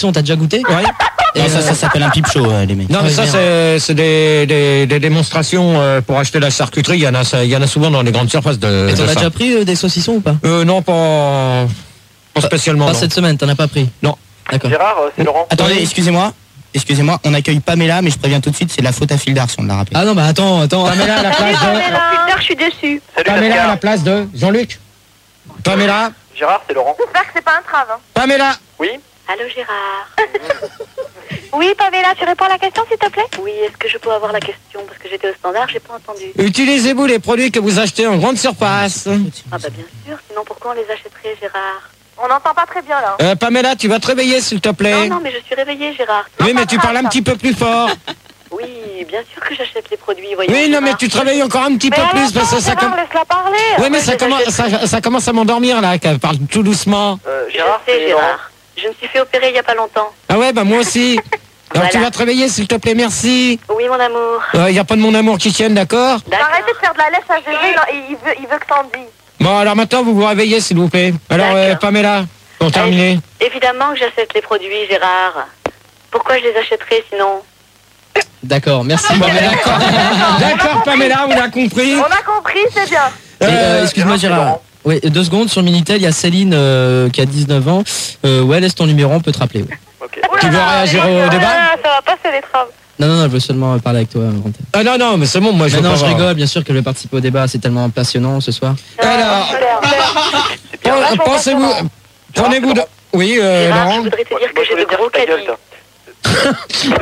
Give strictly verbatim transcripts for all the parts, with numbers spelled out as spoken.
saucisson, t'as déjà goûté? Ouais. Et non, ça, ça s'appelle un pipe show, euh, les mecs. Non, mais ça, c'est, c'est des, des, des démonstrations euh, pour acheter la charcuterie. Il y en a, il y en a souvent dans les grandes surfaces de. Et t'en de as ça. déjà pris euh, des saucissons ou pas? Euh, non, pas, pas spécialement. Pas non. cette semaine, t'en as pas pris? Non. D'accord. Gérard, euh, c'est Laurent. Attendez, excusez-moi. Excusez-moi, on accueille Pamela, mais je préviens tout de suite, c'est la faute à Fildar, si on l'a rappelé. Ah non, bah attends, attends. Pamela à la place de. Pamela, je suis déçue. Salut Pamela à la Pascal. place de Jean-Luc. Pamela. Gérard, c'est Laurent. J'espère que c'est pas un trave. Hein. Pamela. Oui. Allô Gérard. Oui Pamela, tu réponds à la question s'il te plaît? Oui, est-ce que je peux avoir la question? Parce que j'étais au standard, j'ai pas entendu. Utilisez-vous les produits que vous achetez en grande surface. Ah bah bien sûr, sinon pourquoi on les achèterait Gérard? On n'entend pas très bien là. Euh, Pamela, tu vas te réveiller s'il te plaît. Non, non, mais je suis réveillée Gérard. Oui, mais tu parles un petit peu plus fort. Oui, bien sûr que j'achète les produits, voyons. Oui, non, mais Gérard. tu te réveilles encore un petit peu plus parce que ça commence. laisse-la parler. Oui, mais Après, ça je commence, les achèterai. ça, ça commence à m'endormir là, qu'elle parle tout doucement. Euh, Je Gérard, sais c'est Laurent. Gérard. Je me suis fait opérer il y a pas longtemps. Ah ouais, bah moi aussi. Alors Voilà. tu vas te réveiller s'il te plaît, merci. Oui mon amour. Il n'y a pas de mon amour qui tienne, d'accord? D'accord. Arrêtez de faire de la laisse à Gégé, non, il veut, il veut que t'en dis. Bon, alors maintenant vous vous réveillez s'il vous plaît. Alors euh, D'accord. Pamela, pour terminer. Évidemment que j'achète les produits Gérard. Pourquoi je les achèterais sinon? D'accord, merci. Bon, bah, d'accord. D'accord Pamela, on a compris. On a compris, c'est bien. Et, euh, excuse-moi Gérard, c'est Gérard. Laurent. Oui, deux secondes sur Minitel, il y a Céline euh, qui a dix-neuf ans. Euh, ouais, laisse ton numéro, on peut te rappeler. Ouais. Ok. Tu veux réagir au débat? Ça va pas, c'est des traves. Non, non, non, je veux seulement parler avec toi. Valentin. Ah non, non, mais c'est bon, moi je Mais veux non, pas je voir. rigole, bien sûr que je vais participer au débat, c'est tellement passionnant ce soir. Alors, C'est bien. pen- pensez-vous, prenez-vous de... Oui, euh, Gérard, je Laurent. voudrais te Moi, dire moi, que je j'ai voulais de dire gros ta gueule, caddies.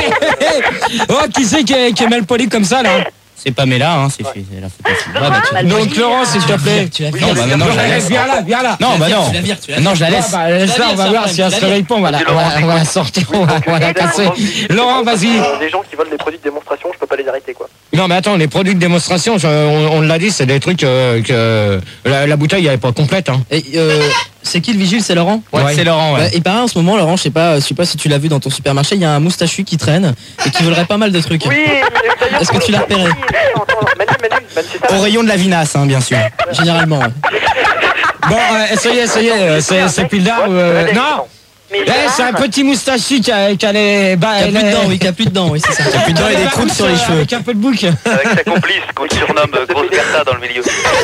toi. Oh, qui c'est qui est, qui est mal poli comme ça là? C'est Pamela, hein, c'est fait, c'est la faute à Fildar. Ouais, bah, tu, Mal Donc poli, Laurent, Gérard. s'il te plaît. tu la Non, bah maintenant, je la laisse. Viens là, viens là. Non, bah non. Tu la vires, tu la Non, je la laisse. Ah bah, laisse là, on va voir si elle se réveille pas, on va la, on va, on va la sortir, on va, on va la casser. Laurent, vas-y. Euh, Des gens qui volent des produits de démonstration, je peux pas les arrêter quoi. Non mais attends, les produits de démonstration, je- on, on l'a dit, c'est des trucs euh, que la, la bouteille elle est pas complète. Hein. Et euh, c'est qui le vigile? C'est Laurent? Ouais, Ouais. c'est Laurent, ouais. Ouais, et pareil en ce moment, Laurent, je sais pas, je sais pas si tu l'as vu dans ton supermarché, il y a un moustachu qui traîne et qui volerait pas mal de trucs. Oui, d'ailleurs, Est-ce que tu l'as repéré? Manu, Manu, Manu, c'est ça. Au rayon de la vinasse, hein, bien sûr. Généralement. Ouais. Bon, euh, essayez, essayez, euh, c'est c'est Pildar. Euh, non, Mais eh, c'est un Gérard, petit moustachu qui a, qui a les... Bah, Qui a plus les- de dents, oui, qui a plus de dents, oui, c'est ça. Qui a plus de dents et des les croûtes sur les barres, cheveux. Avec un peu de bouc. Avec sa complice qu'on surnomme Grosse Bertha dans le milieu.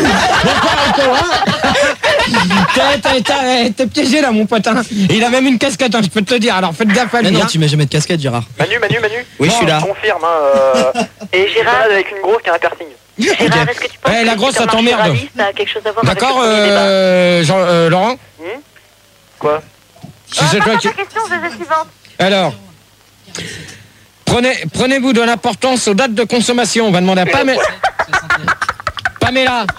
T'es- t'es- t'es- T'es piégé là mon pote. Hein. Il a même une casquette, hein, je peux te le dire. Alors faites gaffe à Mais lui. non, hein. tu mets jamais de casquette, Gérard. Manu, Manu, Manu. Oui, je suis là. Je confirme, hein, euh, Et je suis Gérard, malade avec une grosse qui a un piercing. Gérard, est-ce que tu penses Eh, que la le grosse, ça supermarché t'emmerde. Rallye, ça a quelque chose à voir avec le D'accord, premier débat? euh, Jean, euh, Laurent. Quoi? Si c'est toi qui... Ta question, Gégé suivante. Alors, prenez, prenez-vous de l'importance aux dates de consommation. On va demander à Pamela. Pamela.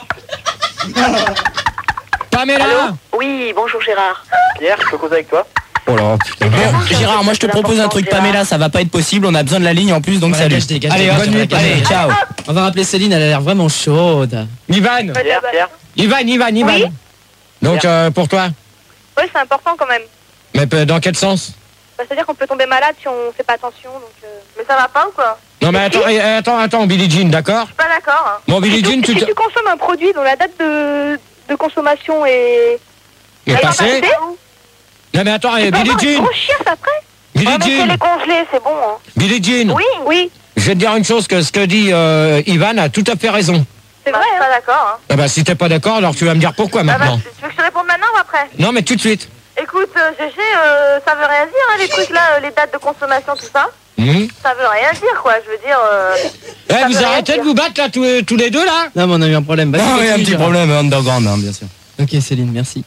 Pamela. Allô? Oui, bonjour Gérard. Pierre, je peux causer avec toi? Oh là, putain. Bon, Gérard, moi je te propose un truc, Pamela, ça va pas être possible, on a besoin de la ligne en plus, donc Voilà, salut. gage des, gage Allez, des, hop, gage des, gage allez, des. ciao. On va rappeler Céline, elle a l'air vraiment chaude. Ivan. Pierre, Pierre. Ivan, Ivan, Ivan. Oui. Donc, euh, pour toi. Oui, c'est important quand même. Mais euh, dans quel sens? Bah, c'est-à-dire qu'on peut tomber malade si on fait pas attention. Donc, euh... Mais ça va pas ou quoi? Non, mais attends, eh, attends, attends, Billie Jean, d'accord? Je suis pas d'accord. Hein. Bon, Billie Jean, tu Si te... tu consommes un produit dont la date de, de consommation est... est est passé? passée, Non, mais attends, eh, tu peux Billie avoir une Jean. grosse chiasse après. Billie Ouais, mais Jean. c'est les congelés, c'est bon. Hein. Billie Jean. Oui, oui. Je vais te dire une chose, que ce que dit euh, Ivan a tout à fait raison. C'est vrai. Je suis pas d'accord. Hein. Ah bah, si t'es pas d'accord, alors tu vas me dire pourquoi Ah bah, maintenant. tu veux que je te réponde maintenant ou après? Non, mais tout de suite. Écoute, euh, Gégé, euh, ça veut rien dire, hein, les trucs là, euh, les dates de consommation, tout ça. Hum. Ça veut rien dire, quoi. Je veux dire... Euh... Eh, Ça vous veut rien arrêtez de dire. vous battre là, tous, tous les deux là? Non, mais on a eu un problème. Bah, Ah oui, un continue, petit Gérard. problème, underground, hein, bien sûr. Ok, Céline, merci.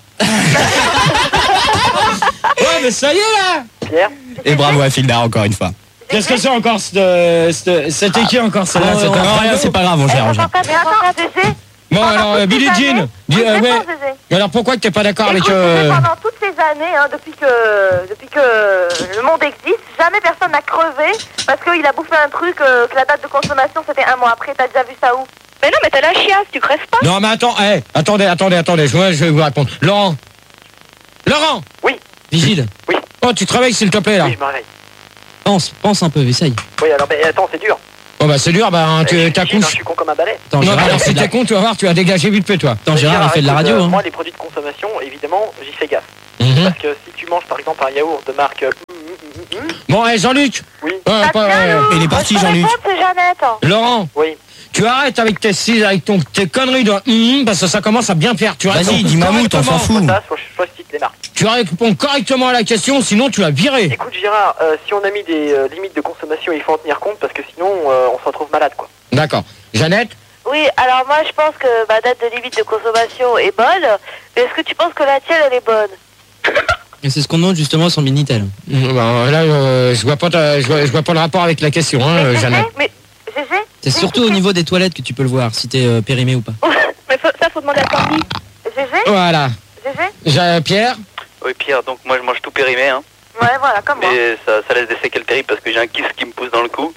Ouais, mais ça y est là. Pierre. Et bravo à Fildar encore une fois. Qu'est-ce que c'est encore cette... cette- C'était qui encore celle-là? Oh, C'était oh, un Non, rien, cadeau c'est pas grave, on gère, on gère. Mais attends, Gégé... Bon, alors, euh, Billie Jean. Dis, euh, ouais. Alors, pourquoi que t'es pas d'accord avec... Écoute, euh, pendant toutes ces années, hein, depuis que depuis que le monde existe, jamais personne n'a crevé parce qu'il a bouffé un truc euh, que la date de consommation c'était un mois après. T'as déjà vu ça où? Mais non, mais t'as la chiasse, tu crèves pas. Non, mais attends, eh, attendez, attendez, attendez, je, je vais vous répondre. Laurent. Laurent. Vigile, Oh, tu travailles s'il te plaît là. Oui, je m'arrête. pense, pense un peu, essaye. Oui, alors, mais attends, c'est dur. Oh bah c'est dur, bah hein, Eh, je tu suis vigile, hein, Je t'accouches. suis con comme un balai. Attends, Non, Gérard, alors il fait si de t'es la... con, tu vas voir, tu vas dégager vite fait toi. Attends, Gérard, il fait de la écoute, radio. euh, Hein. Moi, les produits de consommation, évidemment, j'y fais gaffe. Mhm. Parce que si tu manges par exemple un yaourt de marque. euh, mm, mm, mm, mm, Bon, et Jean-Luc. Oui. Euh, Ah, pas- tiens, euh, Lou. il est parti, Moi, je peux Jean-Luc. répondre, c'est Jeannette. Laurent, Oui. tu arrêtes avec tes six, avec ton, tes conneries de hum, parce que ça commence à bien faire. Tu Vas-y, réponds dis mammouth, on s'en correctement. fout. Ça, soit, soit je cite les marques. Tu réponds correctement à la question, sinon tu vas virer. Écoute Gérard, euh, si on a mis des euh, limites de consommation, il faut en tenir compte parce que sinon euh, on se retrouve malade quoi. D'accord. Jeannette? Oui, alors moi je pense que ma date de limite de consommation est bonne, mais est-ce que tu penses que la tienne elle est bonne? Et c'est ce qu'on demande justement sur le Minitel. Mmh, bah, là, euh, je vois pas, ta- je vois, je vois pas le rapport avec la question, hein, Mais euh, Gégé, Jeannette. mais Gégé, C'est surtout au niveau des toilettes que tu peux le voir, si t'es euh, périmé ou pas. mais faut- ça faut demander à Sandy. Gégé, Voilà. Gégé, J'ai- Pierre? Oui, Pierre, donc moi je mange tout périmé, hein. ouais voilà comme moi. Mais ça, ça laisse des séquelles terribles parce que j'ai un kiss qui me pousse dans le cou.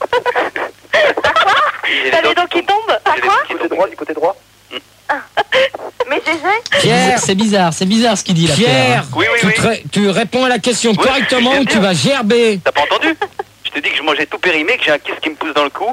J'ai T'as les dents qui tombent? T'as J'ai les quoi? dents qui Du côté tombent. droit, du côté droit. Mais Gégé, Pierre? C'est bizarre, c'est bizarre ce qu'il dit là. Pierre? Oui, oui, tu, oui. te ré- tu réponds à la question Oui, correctement bien ou tu sûr. vas gerber? T'as pas entendu? Je te dis que je mangeais tout périmé, que j'ai un kiss qui me pousse dans le cou.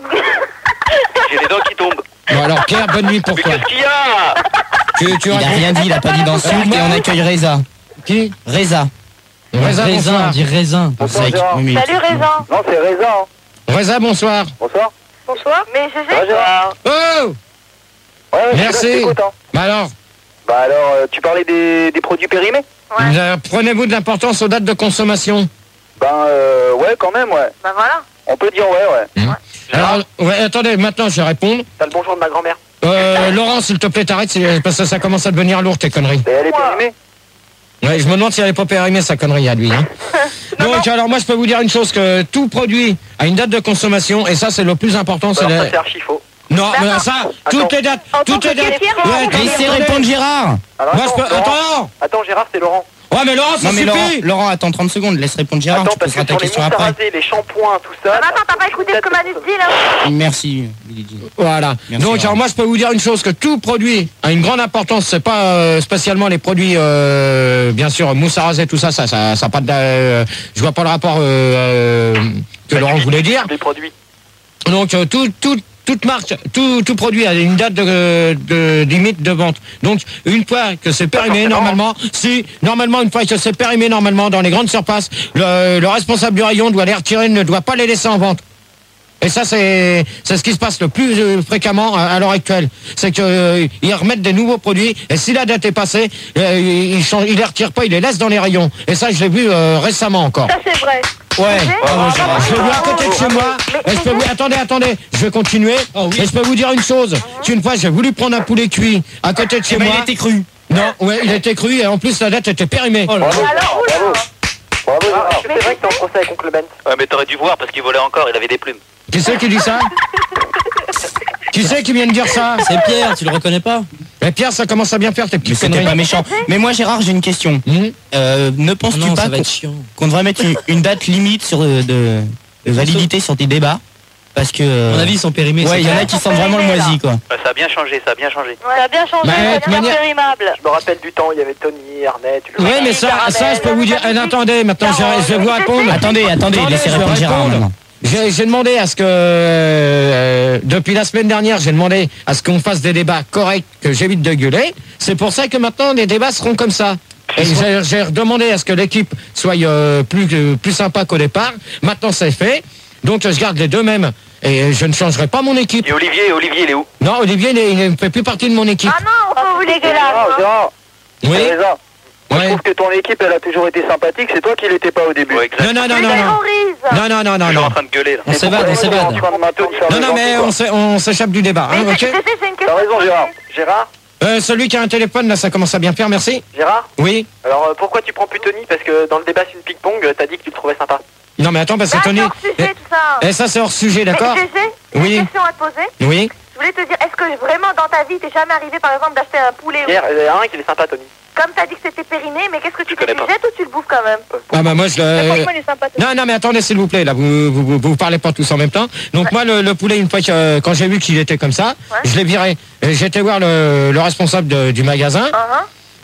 J'ai les dents qui tombent. Bon alors Pierre, bonne nuit pour Mais toi. qu'est-ce qu'il y a? Tu, tu Il a réponds- rien dit, il a pas dit d'insulte et on accueille Reza. Qui? Reza. Reza, Raisin, on bonsoir. dit raisin. Bonsoir Zach. Gérard. Oui, mais- salut Raisin. Non c'est raisin. Hein. Reza, bonsoir. Bonsoir. Bonsoir. Mais Ça va Gégé, Gérard? Oh! Ouais, ouais, je suis là, Merci. je t'écoute, hein. Bah alors, Bah alors euh, tu parlais des, des produits périmés? ouais, euh, prenez-vous de l'importance aux dates de consommation. Ben euh, ouais quand même ouais. bah voilà. On peut dire ouais ouais. Alors, ouais, attendez, maintenant je vais répondre. T'as le bonjour de ma grand-mère. Euh, Laurent, s'il te plaît, t'arrêtes, c'est- parce que ça commence à devenir lourd, tes conneries. Et elle est Moi. périmée? Ouais, je me demande si elle n'est pas périmée, sa connerie à lui. Hein. Donc, alors moi, je peux vous dire une chose, que tout produit a une date de consommation, et ça, c'est le plus important. c'est Alors la- ça c'est archi faux. Non, Mais mais attends. ça, Attends. toutes les dates, En tant toutes que les dates... caissière, Ouais, on- attendez, Laissez attendez. répondre Gérard. Alors, Moi, je attends, peux... Laurent. Attends. Attends Gérard c'est Laurent. Ouais, mais Laurent, ça Non mais Laurent, suffit. Laurent, attends trente secondes, laisse répondre Gérard, Attends tu parce poseras que ta sur les question mousses à après. raser, les shampoings, tout ça. Ah, bah, attends, t'as pas écouté ce que Manu dit là? Merci, Lydie. Voilà. Merci, Donc, Laurent. alors moi, je peux vous dire une chose, que tout produit a une grande importance. C'est pas euh, spécialement les produits, euh, bien sûr, mousse à raser, tout ça, ça, ça, ça a pas de... euh, je vois pas le rapport euh, euh, que Laurent voulait dire. Les produits. Donc euh, tout, tout, toute marque, tout, tout produit a une date de, de limite de vente. Donc une fois que c'est périmé forcément. normalement, si normalement une fois que c'est périmé normalement dans les grandes surfaces, le, le responsable du rayon doit les retirer, ne doit pas les laisser en vente. Et ça c'est c'est ce qui se passe le plus euh, fréquemment à, à l'heure actuelle, c'est que euh, ils remettent des nouveaux produits et si la date est passée, euh, ils, changent, ils les retirent pas, ils les laissent dans les rayons. Et ça je l'ai vu euh, récemment encore. Ça c'est vrai. Ouais, Gégé, bravo Gérard. Je vais à côté de chez moi. Mais- Et je peux vous... Attendez, attendez. Je vais continuer. Et je peux vous dire une chose. Une fois, j'ai voulu prendre un poulet cuit à côté de chez Eh ben, moi. il était cru. Non, ouais, il était cru et en plus la date était périmée. Oh là là. Bravo Alors, Gérard, oula. bravo. Bravo Ah, Gérard. mais C'est vrai que t'es en c'est- procès avec Oncle Ben. Ouais, mais t'aurais dû voir parce qu'il volait encore, il avait des plumes. Qui c'est qui dit ça? Qui c'est qui vient de dire ça? C'est Pierre, tu le reconnais pas? Et Pierre, ça commence à bien faire tes Mais petites c'était conneries. pas méchant. Mais moi Gérard, j'ai une question. Hum Euh, ne Oh penses-tu non, pas ça va qu'on être chiant. qu'on devrait mettre une, une date limite sur euh, de, de validité sur tes débats? Parce que... À mon euh, avis, ils sont périmés. ouais, c'est il y en clair. a qui sentent vraiment le moisi, quoi. Ouais, ça a bien changé, ça a bien changé. Ça a bien changé, Bah, ça de devient manière- périmable. Je me rappelle du temps, il y avait Tony, Ernest, tu le Oui, rappelles. mais ça, caramel, ça, je peux vous dire. caramel. Eh, attendez, maintenant, je, je vais vous répondre. Attendez, attendez, Attendez, laissez je vais répondre Gérard répondre. maintenant. J'ai j'ai demandé à ce que, euh, depuis la semaine dernière, j'ai demandé à ce qu'on fasse des débats corrects, que j'évite de gueuler. C'est pour ça que maintenant, les débats seront comme ça. Et j'ai j'ai demandé à ce que l'équipe soit euh, plus, euh, plus sympa qu'au départ. Maintenant, c'est fait. Donc, je garde les deux mêmes. Et je ne changerai pas mon équipe. Et Olivier, Olivier, il est où? Non, Olivier, il est- il ne fait plus partie de mon équipe. Ah non, on peut vous Gérard, dégueulasse. Gérard, Oui. t'as raison. Moi, je Ouais. trouve que ton équipe, elle a toujours été sympathique. C'est toi qui l'étais pas au début. Ouais, exact. Non, non, non, Tu non, non. terrorises. Non, non, non, non, Je suis en non. train de gueuler là. On s'évade, on Pourquoi s'évade. t'es en train de maintenant de faire Non, le non, mais gentil, on quoi. s'é- on s'échappe du débat, hein, Mais ok? Gégé, j'ai une question. T'as raison, à te Gérard. poser. Gérard, Euh, celui qui a un téléphone, là, ça commence à bien faire, merci. Gérard. Oui. Alors, euh, pourquoi tu prends plus Tony? Parce que dans le débat sur une ping-pong, euh, t'as dit que tu le trouvais sympa. Non, mais attends, parce que Là, Tony... c'est hors sujet, tout ça. Et ça, c'est hors sujet, d'accord? Mais Gégé, j'ai Oui. une question à te poser. Oui. Je voulais te dire, est-ce que vraiment dans ta vie, t'es jamais arrivé par exemple d'acheter un poulet ou- Hier, il y en a un qui est sympa, Tony. comme t'as dit que c'était périmé, mais qu'est-ce que tu Je fais? Tu connais le pas. jettes ou tu le bouffes quand même? Ah bah moi, je Mais le... Franchement, il est sympa. Non, non, mais attendez, s'il vous plaît, là, vous vous, vous, vous parlez pas tous en même temps. Donc moi, le, le poulet, une fois que, euh, quand j'ai vu qu'il était comme ça, Ouais. je l'ai viré. Et J'étais voir le, le responsable de- du magasin. Uh-huh.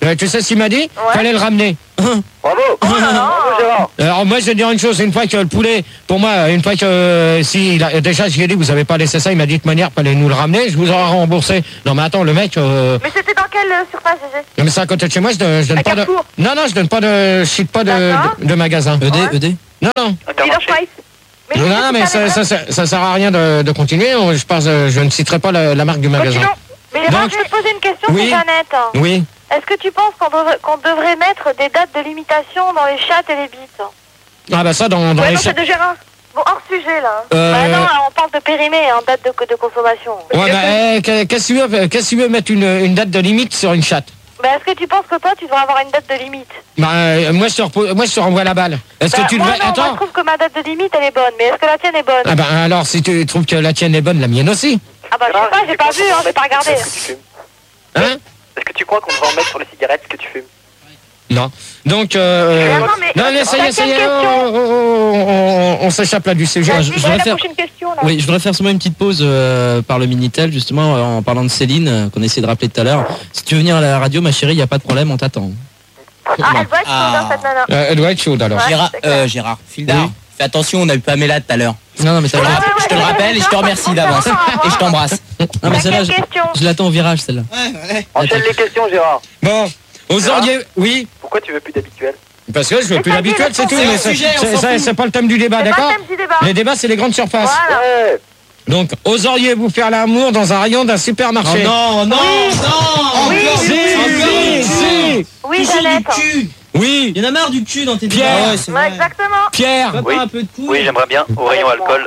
Euh, tu sais ce qu'il m'a dit? Fallait le ramener. Bravo. Oh là là. Bravo Gérard. Alors moi je vais dire une chose, une fois que le poulet, pour moi, une fois que euh, si il a, déjà je lui ai dit vous avez pas laissé ça, il m'a dit de manière fallait nous le ramener, je vous aurais remboursé. Non mais attends le mec. Euh... Mais c'était dans quelle euh, surface, Gégé? Non mais c'est à côté de chez moi, je, donne- je donne À pas de. Carrefour. Non non je donne pas de, je cite pas de, D'accord. de, de magasin. E D, Ouais. E D. Non non. Dealer Intermarché. Price. Mais Non, Gégé, non, tu mais savais ça, pas ça, ça, ça sert à rien de, de continuer. On- Je pense, euh, je ne citerai pas la, la marque du magasin. Continuons. Mais Gérard, Donc- je vais te poser une question, Oui. c'est Jeannette. Oui. Est-ce que tu penses qu'on devrait, qu'on devrait mettre des dates de limitation dans les chattes et les bites? Ah bah ça dans, dans Ouais, les non, cha- c'est de Gérard. Bon, hors sujet, là. Euh, Bah non, on parle de périmé, hein, date de, de consommation. Ouais, bah, eh, qu'est- qu'est-ce que tu veux, qu'est-ce que tu veux mettre une, une date de limite sur une chatte? Bah, est-ce que tu penses que toi, tu devrais avoir une date de limite? Bah, euh, moi, je te repose- moi, je te renvoie la balle. Est-ce Bah, que tu moi, devrais. non, moi, Attends. je trouve que ma date de limite, elle est bonne. Mais est-ce que la tienne est bonne? Ah bah alors, si tu trouves que la tienne est bonne, la mienne aussi. Ah bah, je sais pas, j'ai pas vu, hein, j'ai pas regardé. Est-ce que tu fumes? Hein? Est-ce que tu crois qu'on devrait en mettre sur les cigarettes ce que tu fumes? Non. Donc, euh, Mais attends, mais- non, mais ça y est, ça y est, Quelle on, question on- on- on s'échappe là du sujet. je- je voudrais faire- question, là. Oui, je voudrais faire seulement une petite pause euh, par le Minitel, justement, euh, en parlant de Céline, euh, qu'on essaie de rappeler tout à l'heure. Si tu veux venir à la radio, ma chérie, il n'y a pas de problème, on t'attend. Ah, elle doit être chaude, hein, cette nana. Euh, elle doit être chaude alors. Ouais. Gérard, c'est clair. euh, Gérard, Fildar, Oui. fais attention, on a eu Pamela tout à l'heure. Non, non, mais ça Je te va. le rappelle- je te le rappelle et je te remercie d'avance. Et je t'embrasse. Non, mais celle-là, Quelle je, question? je l'attends au virage, celle-là. Enchaîne les questions Gérard. Bon, aux auriez. Oui, Pourquoi tu veux plus d'habituel? parce que je veux Mais plus ça l'habituel, dit, c'est tout. c'est Mais un c'est sujet, on c'est- s'en c'est- fout. c'est pas le thème du débat, C'est pas d'accord? le thème du débat. Les débats, c'est les grandes surfaces. Voilà. Ouais. Donc, oseriez-vous faire l'amour dans un rayon d'un supermarché? non, non, non Oui, Si, si, si. Oui, Jeannette. Oui, Il y en a marre du cul dans tes Pierre. débats. Ouais, c'est Ouais, vrai. exactement. Pierre. Oui. un peu de couilles. Oui, j'aimerais bien. Au rayon alcool.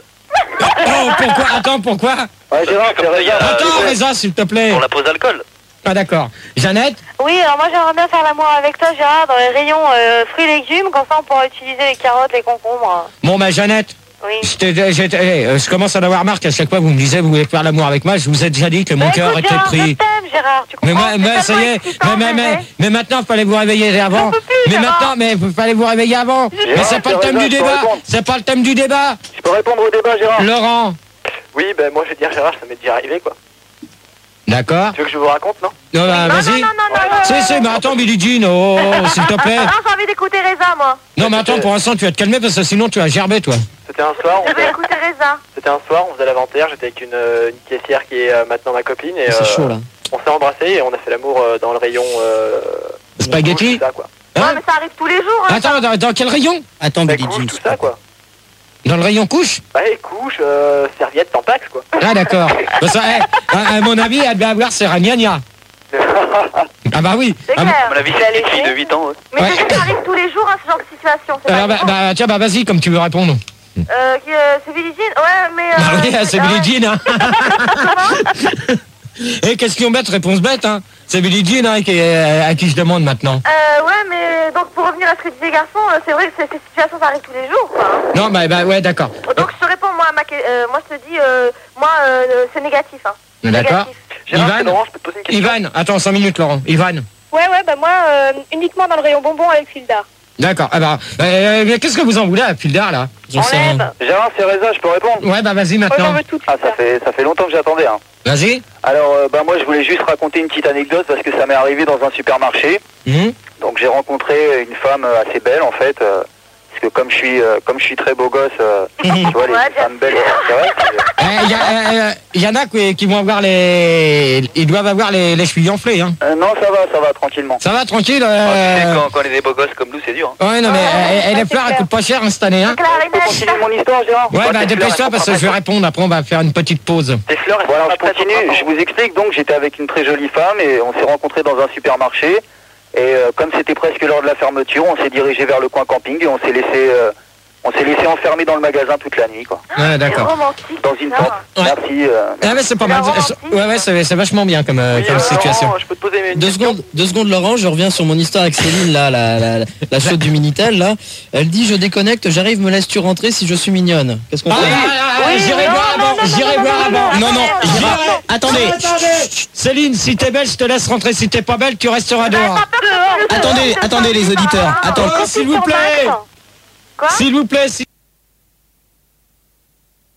Oh, pourquoi? Attends, pourquoi? Ouais, Gérard, c'est vrai. Attends, Reza, s'il te plaît. Pour la pause alcool. Ah, d'accord. Jeannette? Oui, alors moi j'aimerais bien faire l'amour avec toi, Gérard, dans les rayons euh, fruits et légumes, comme ça on pourra utiliser les carottes, les concombres. Bon, bah, Jeannette, Oui. je, t'ai- j'ai- eh, euh, je commence à en avoir marre qu'à chaque fois vous me disiez vous voulez faire l'amour avec moi. Je vous ai déjà dit que mon Bah, cœur écoute, était Gérard, je pris. t'aime, Gérard, tu Mais comprends? moi, C'est moi, ça y tellement est, excitant, mais, mais, mais, bébé. mais maintenant, il fallait vous réveiller avant. J'en peux plus, Mais Gérard. maintenant, mais il fallait vous réveiller avant. Mais Gérard, c'est pas le t'as thème raison, du je peux débat. répondre. C'est pas le thème du débat. Je peux répondre au débat Gérard? Laurent. Oui, ben moi je vais dire Gérard, ça m'est déjà arrivé quoi. D'accord. Tu veux que je vous raconte, non? Non, bah, Non, vas-y. non, non, non, non, Si, non, si, non. mais attends, Billie Jean, oh, oh, s'il te plaît. Non, j'ai envie d'écouter Reza, moi. Non, mais attends, pour l'instant, tu vas te calmer parce que sinon, tu vas gerber, toi. C'était un soir, on Je veux faisait, écouter Reza. c'était un soir, on faisait l'inventaire, j'étais avec une, euh, une caissière qui est euh, maintenant ma copine et C'est euh, chaud, là. on s'est embrassés et on a fait l'amour euh, dans le rayon euh, Spaghetti. couche, tout ça quoi. Ouais, Hein? mais ça arrive tous les jours. Hein, Attends, dans, dans quel rayon? Attends, Bah, Billy couche, Jean. tout ça quoi. Dans le rayon couche? Ouais, couche, euh, serviette, tampax quoi. Ah, d'accord. Bah, ça, eh, à, à mon avis, elle doit avoir ses ragnagnas. Ah, bah oui. C'est Ah, clair. À mon avis, Tu c'est l'as une fille laissé. de huit ans. Ouais. Mais Ouais. c'est que ça arrive tous les jours, hein, ce genre de situation. C'est alors, pas bah, évident. bah, tiens, bah, vas-y, comme tu veux répondre. Euh, qui, euh, c'est Billie Jean. Ouais, mais... Euh, Ah oui, c'est ah ouais. Billie Jean, hein. Et question bête, réponse bête, hein. C'est Billie Jean, hein, qui est- à qui je demande maintenant. Euh, ouais, mais donc pour revenir à ce que disait Garçon, euh, c'est vrai que ces ces situations ça arrive tous les jours, quoi. hein. Non, bah, bah ouais, d'accord. Donc je te réponds, moi, à ma, que- euh, moi je te dis, euh, moi, euh, c'est négatif, hein. D'accord. Négatif. Gérard, Ivan c'est Laurent, je peux te poser une question? Ivan, attends, cinq minutes, Laurent. Ivan. Ouais, ouais, bah moi, euh, uniquement dans le rayon bonbons avec Fildar. D'accord. Ah bah, euh, mais qu'est-ce que vous en voulez à Fildar, là? J'en sais rien. Enlève. Gérard, c'est Reza, je peux répondre? Ouais, bah, vas-y, Moi, j'en maintenant. veux tout, Ah, ça fait, ça fait longtemps que j'attendais. Hein. Vas-y. Alors, euh, bah, moi, je voulais juste raconter une petite anecdote parce que ça m'est arrivé dans un supermarché. Hum. Donc, j'ai rencontré une femme euh, assez belle, en fait. euh, parce que comme je suis, euh, comme je suis très beau gosse, euh, tu vois, les Ouais, bien femmes belles, c'est vrai. c'est- Il y, a, euh, y en a qui, qui vont avoir les... Ils doivent avoir les, les chevilles enflées, hein. Euh, non, ça va, ça va, tranquillement. Ça va, tranquille Ah, tu sais, euh... quand, quand on est des beaux gosses comme nous, c'est dur. Hein. Ouais, non, mais Ouais, euh, et ouais, les c'est fleurs, elles clair. coûtent pas cher hein, cette année, hein. Je peux continuer mon histoire, Gérard? Ouais, bah, tes dépêche-toi fleurs, elles parce sont que je vais pas répondre. Après, on va faire une petite pause. Tes fleurs, elles voilà, je continue, je vous explique. Donc, j'étais avec une très jolie femme et on s'est rencontrés dans un supermarché. Et euh, comme c'était presque l'heure de la fermeture, on s'est dirigé vers le coin camping et on s'est laissé, euh, on s'est laissé enfermer dans le magasin toute la nuit, quoi. Ouais, C'est d'accord. romantique. Dans une putain. tente. Ouais. Merci. Euh, Ah ouais, c'est pas mal. romantique. Ouais, ouais, c'est c'est vachement bien comme, euh, oui, comme euh, situation. Laurent, je peux te poser une Deux question? secondes, deux secondes, Laurent, je reviens sur mon histoire avec Céline, là, la, la, la chaude du Minitel, là. Elle dit, je déconnecte, j'arrive, me laisses-tu rentrer si je suis mignonne? Qu'est-ce qu'on Ah, fait? ah, ah, ah, Oui, j'irai non, voir non, avant. non, J'irai non, voir non, avant. Non, non, Attendez, j'irai- J'irai- Attendez, Attendez. Céline, si t'es belle, je te laisse rentrer. Si t'es pas belle, tu resteras dehors. Attendez, attendez, les auditeurs. Attends. Oh, s'il vous plaît. Quoi? S'il vous plaît, si...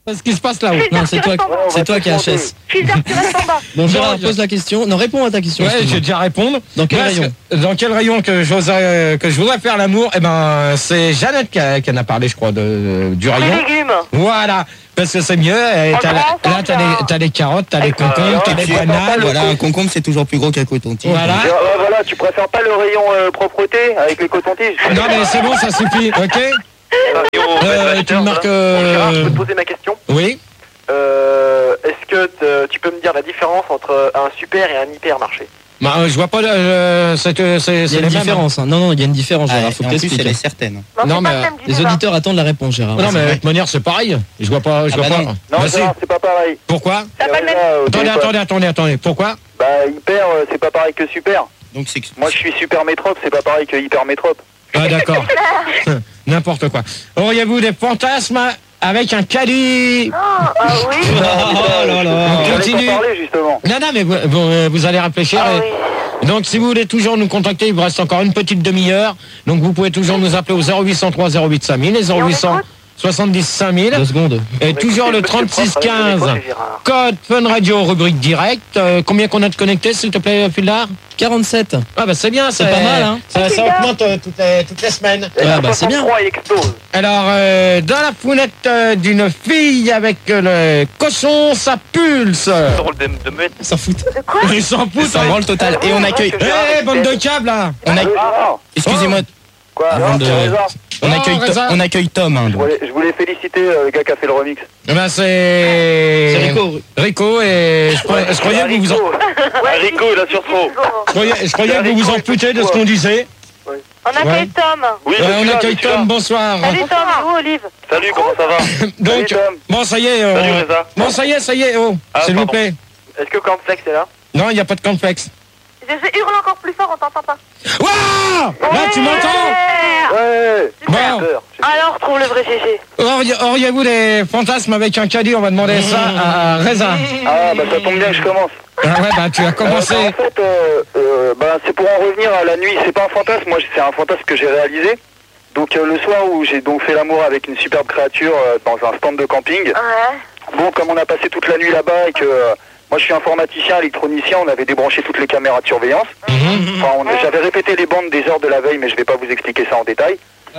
ce qui se passe là-haut. Non, c'est toi, Ouais, on va c'est toi te qui as demander. H S. Freezer, tu restes en bas. Bon, Gérard, je- pose la question. Non, réponds à ta question. Ouais, excuse-moi. j'ai déjà répondre. Dans quel Moi, rayon est-ce que- Dans quel rayon que j'oserais, que je voudrais faire l'amour? Eh ben, c'est Jeannette qui, a- qui en a parlé, je crois, de, du Les rayon. légumes. Voilà, parce que c'est mieux. Et En t'as la- grand, là, t'as les, t'as les carottes, t'as les concombres, t'as les tu préfères pas bananes. le- Voilà, un concombre c'est toujours plus gros qu'un coton-tige. Voilà. Ouais, ouais, voilà, tu préfères pas le rayon euh, propreté avec les cotons-tiges? Non, mais c'est bon, ça suffit, ok? Euh, tu me marques. Bon, Gérard, je peux euh, te poser ma question. Oui. Euh, Est-ce que te- tu peux me dire la différence entre un super et un hypermarché? Bah, euh, je vois pas. Euh, c'est c'est- Il c'est y a les une mêmes. différence. hein. Non, non, il y a une différence, Ah, Gérard. et Faut en que plus, elle est t'expliques. certaine. Non, Non, c'est mais, pas le thème du Les débat. auditeurs attendent la réponse, Gérard. Non, mais de toute manière, c'est pareil. Je vois pas. Je Ah vois bah pas. non. Non, Bah, si. Gérard, c'est pas pareil. Pourquoi? T'as pas le même. Déjà, au Attendez, téléphone. attendez, attendez, attendez. Pourquoi? Bah, hyper, euh, c'est pas pareil que super. Donc c'est Moi, je suis super métrope, c'est pas pareil que hyper métrope. Ah, d'accord. N'importe quoi. Auriez-vous des fantasmes avec un caddie? Ah, ah oui. Oh là là. On J'allais continue. t'en parler, justement. Non, non, mais vous, vous- vous allez réfléchir. Ah et- oui. Donc, si vous voulez toujours nous contacter, il vous reste encore une petite demi-heure. Donc, vous pouvez toujours nous appeler au zéro huit cent trois zéro huit cinq mille et zéro huit cent soixante-dix cinq mille. Deux secondes. Et toujours le Monsieur le prof, trente-six avec le micro, quinze. c'est Gérard. Code Fun Radio, rubrique direct. Euh, combien qu'on a de connectés, s'il te plaît, Fildar? quarante-sept. Ah, bah, c'est bien. C'est pas mal, hein. Ça, ça augmente euh, toutes, les, toutes les semaines. Et Ouais, le bah, c'est bien. soixante-trois, il explose. Alors, euh, dans la founette euh, d'une fille avec euh, le cochon, ça pulse. Drôle de, de muette. S'en fout. De quoi? Ils s'en foutent. ça rend le total. Et on accueille. Eh, bande de câbles, là. On a- Ah, Gérard, Excusez-moi, quoi? Avant Gérard, de- tu as raison. on Oh, accueille, To- Reza. on accueille Tom. hein, Je donc. voulais, je voulais féliciter euh, le gars qui a fait le remix. Eh ben, c'est... C'est Rico. Rico, et je, croyais- je croyais que vous vous en... Ouais, Rico, il a sur trop. je croyais, je croyais que vous vous en foutiez de ce qu'on disait. On accueille Ouais. Tom. Oui, Ouais, je suis on là, accueille je suis là. Tom, bonsoir. Salut Tom, et vous Olive? Salut, comment ça va? Donc, Salut, Tom. bon, ça y est. euh, Salut, Reza. bon, ça y est, ça y est, oh, Ah, s'il vous pardon. plaît. Est-ce que Cornflakes est là? Non, il n'y a pas de complexe. Je, je hurle encore plus fort, on t'entend pas. Waouh! Là, tu m'entends? Ouais. Ouais, Bon, j'ai peur. J'ai- Alors, trouve le vrai G G. auriez- auriez-vous des fantasmes avec un caddie? On va demander ça à Reza. Ah, bah ça tombe bien que je commence. Ah ouais, bah, tu as commencé. Euh, bah, en fait, euh, euh, bah, c'est pour en revenir à la nuit. C'est pas un fantasme, moi c'est un fantasme que j'ai réalisé. Donc euh, le soir où j'ai donc fait l'amour avec une superbe créature euh, dans un stand de camping. Ouais. Bon, comme on a passé toute la nuit là-bas et que euh, moi je suis informaticien, électronicien, on avait débranché toutes les caméras de surveillance. Mhm. Enfin, on- j'avais répété les bandes des heures de la veille, mais je vais pas vous expliquer ça en détail.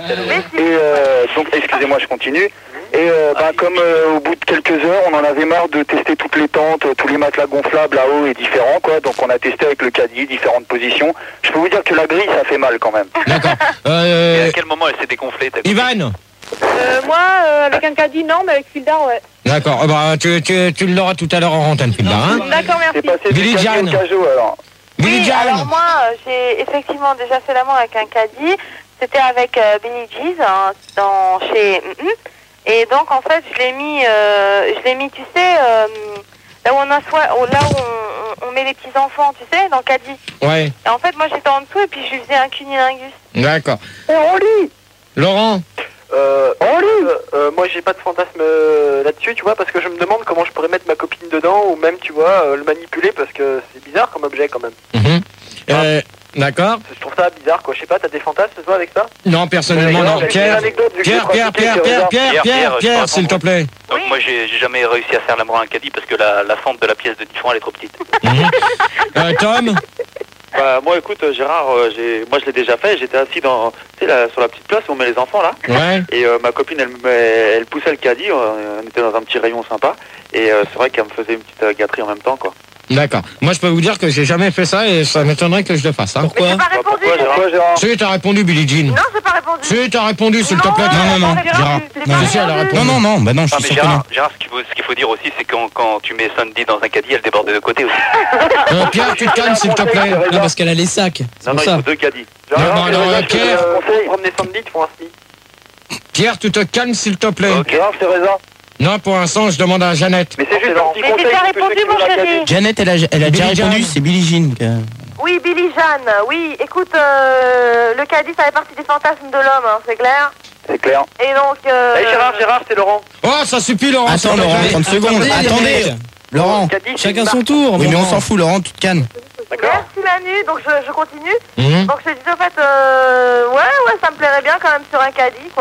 Et euh, donc, excusez-moi, je continue. Et euh, ben, comme euh, au bout de quelques heures, on en avait marre de tester toutes les tentes, tous les matelas gonflables là-haut et différents, quoi. Donc on a testé avec le caddie, différentes positions. Je peux vous dire que la grille, ça fait mal quand même. D'accord. Euh, quel moment elle s'est dégonflée Ivan? Euh, moi, euh, avec un caddie, non, mais avec Fildar, ouais. D'accord. Euh, bah, tu, tu, tu l'auras tout à l'heure en antenne, Fildar, hein? D'accord, C'est merci. passé Billy du caddie Jean. au cajot, alors. Billy Oui, Jean. alors moi, euh, j'ai effectivement déjà fait l'amour avec un caddie. C'était avec euh, Billy Jeez, hein, dans, chez... Mm -mm. Et donc, en fait, je l'ai mis, euh, je l'ai mis, tu sais, euh, là où on a soi- là où on, on met les petits enfants, tu sais, dans le caddie. Ouais, Et en fait, moi, j'étais en dessous et puis je lui faisais un cunilingus. d'accord. Et on lit. Laurent? Euh, euh, euh, moi j'ai pas de fantasme euh, là-dessus, tu vois, parce que je me demande comment je pourrais mettre ma copine dedans ou même, tu vois, euh, le manipuler parce que c'est bizarre comme objet quand même. Mhm. Euh, D'accord. Je trouve ça bizarre, quoi. Je sais pas, t'as des fantasmes toi avec ça? Non, personnellement, Mais non. non, j'ai une Pierre, anecdote, vu que Pierre, j'ai Pierre, pratiqué, Pierre, que Pierre, Reza- Pierre, Pierre, Pierre, Pierre, je Pierre, peux s'il te plaît. Donc Oui. moi j'ai j'ai jamais réussi à faire l'amour à un caddie parce que la, la fente de la pièce de dix francs elle est trop petite. Mhm. Euh, Tom? Bah, moi, écoute, euh, Gérard, euh, j'ai, moi je l'ai déjà fait. J'étais assis dans, tu sais, là, sur la petite place où on met les enfants là. Ouais. Et euh, ma copine, elle, me met- elle poussait le caddie. euh, On était dans un petit rayon sympa. Et euh, c'est vrai qu'elle me faisait une petite euh, gâterie en même temps, quoi. D'accord. Moi, je peux vous dire que j'ai jamais fait ça et ça m'étonnerait que je le fasse. Hein. Pourquoi? Mais j'ai pas répondu. pourquoi, Gérard Pourquoi, Gérard? Si, t'as répondu, Billie Jean. Non, j'ai pas répondu. Si, t'as répondu, s'il te plaît. Non, non, non, j'ai pas Gérard. répondu. J'ai Non, pas si, elle a répondu. Non, non, non, bah non, je Non suis mais sûr que non. Gérard, Gérard, ce qu'il faut, ce qu'il faut dire aussi c'est quand, quand tu mets Sandy dans un caddie elle déborde de côté aussi. Euh, Pierre, tu te calmes, s'il te plaît. Non, parce qu'elle a les sacs. C'est Non pour non il ça. faut deux caddies. Non, non, Gérard, non, c'est Reza, euh, je te Pierre. donne un Pour conseil. promener Sandy, tu font un smi. Pierre, tu te calmes, s'il te plaît. Ok. Gérard, c'est Reza. Non, pour l'instant, je demande à Jeannette. Mais c'est juste un petit Mais conseil. j'ai déjà pour tous ceux répondu, qui mon veulent la chéri. caddie. Jeannette, elle a, elle a déjà Billie répondu, Jean. c'est Billie Jean. que- Oui, Billy Jeanne, oui. Écoute, euh, le caddie, ça fait partie des fantasmes de l'homme, hein, c'est clair. C'est clair. Et donc... Euh, Eh Gérard, Gérard, c'est Laurent. Oh, ça suffit, Laurent. s'il Attends, te Laurent, plaît. trente secondes. Attendez, les Attendez, mecs. Laurent. Caddie, c'est Chacun une son marque. tour. Oui, mais on Laurent. s'en fout, Laurent, tu te calmes. D'accord. Merci Manu, donc je, je continue. Mhm. Donc je te disais en fait, euh, ouais, ouais, ça me plairait bien quand même sur un caddie, quoi.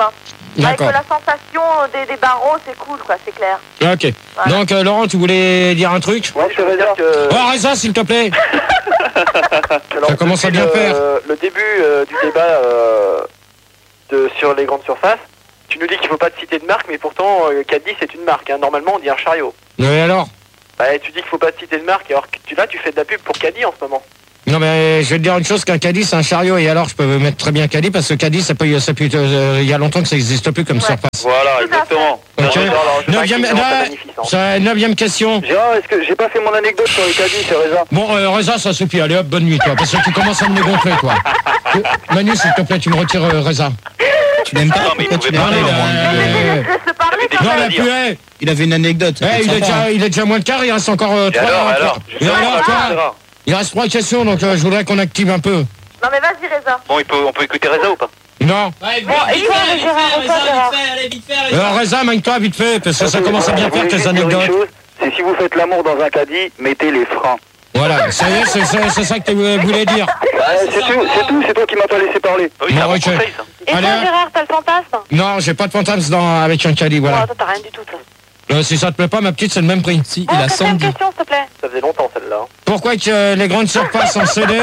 Avec D'accord. la sensation des, des barreaux, c'est cool, quoi, c'est clair. Ok. Voilà. Donc, euh, Laurent, tu voulais dire un truc? Ouais, je veux dire que... Oh, Reza, s'il te plaît. Alors, Ça commence à depuis bien le, faire. Le début euh, du débat euh, de, sur les grandes surfaces, tu nous dis qu'il faut pas te citer de marque, mais pourtant, euh, Caddy, c'est une marque. Hein. Normalement, on dit un chariot. Et alors? Bah, tu dis qu'il faut pas te citer de marque, alors que tu, là, tu fais de la pub pour Caddy en ce moment. Non, mais je vais te dire une chose, qu'un caddie, c'est un chariot. Et alors, je peux mettre très bien caddie, parce que caddie, ça peut, ça peut, euh, il y a longtemps que ça n'existe plus comme Ouais. surface. Voilà, exactement. Ok. Neuvième, Neuvième, là, neuvième question. Gérard, est-ce que j'ai pas fait mon anecdote sur les caddies, c'est Reza? Bon, euh, Reza, ça suffit. Allez hop, bonne nuit, toi. Parce que tu commences à me les gonfler, toi. Euh, Manu, s'il te plaît, tu me retires euh, Reza. Tu n'aimes pas? Non, mais il Pourquoi tu pouvait l'aimes parler, pas, Laurent. Euh, Laisse-le parler, quand Non, même. mais plus, hey, Il avait une anecdote. ça peut hey, être il, est sympa, déjà, hein. il est déjà moins de quart, il reste encore euh, Et trois. alors, trois- alors Et alors, toi, Gérard. il reste trois questions, donc euh, je voudrais qu'on active un peu. Non, mais vas-y, Reza. Bon, il peut, on peut écouter Reza ou pas? Non. Bon, et toi, Gérard, et toi, Gérard. Euh, Reza, magne-toi vite fait, parce que ça commence à bien Je voulais faire tes juste dire une anecdotes. chose, c'est si vous faites l'amour dans un caddie, mettez les freins. Voilà, ça y est, c'est c'est- c'est ça que tu voulais dire. Ouais, c'est tout, c'est tout, c'est toi qui m'as pas laissé parler. Ah oui, c'est un Bon, bon ok. conseil, ça. Et Allez, toi, hein. Gérard, t'as le fantasme? Non, j'ai pas de fantasme dans, avec un caddie, Bon, voilà. attends, t'as rien du tout, toi. Euh, si ça te plaît pas, ma petite, c'est le même prix. Si, Bon, il a quatrième Sandy. question, s'il te plaît. Ça faisait longtemps, celle-là. hein. Pourquoi que euh, les grandes surfaces en C D...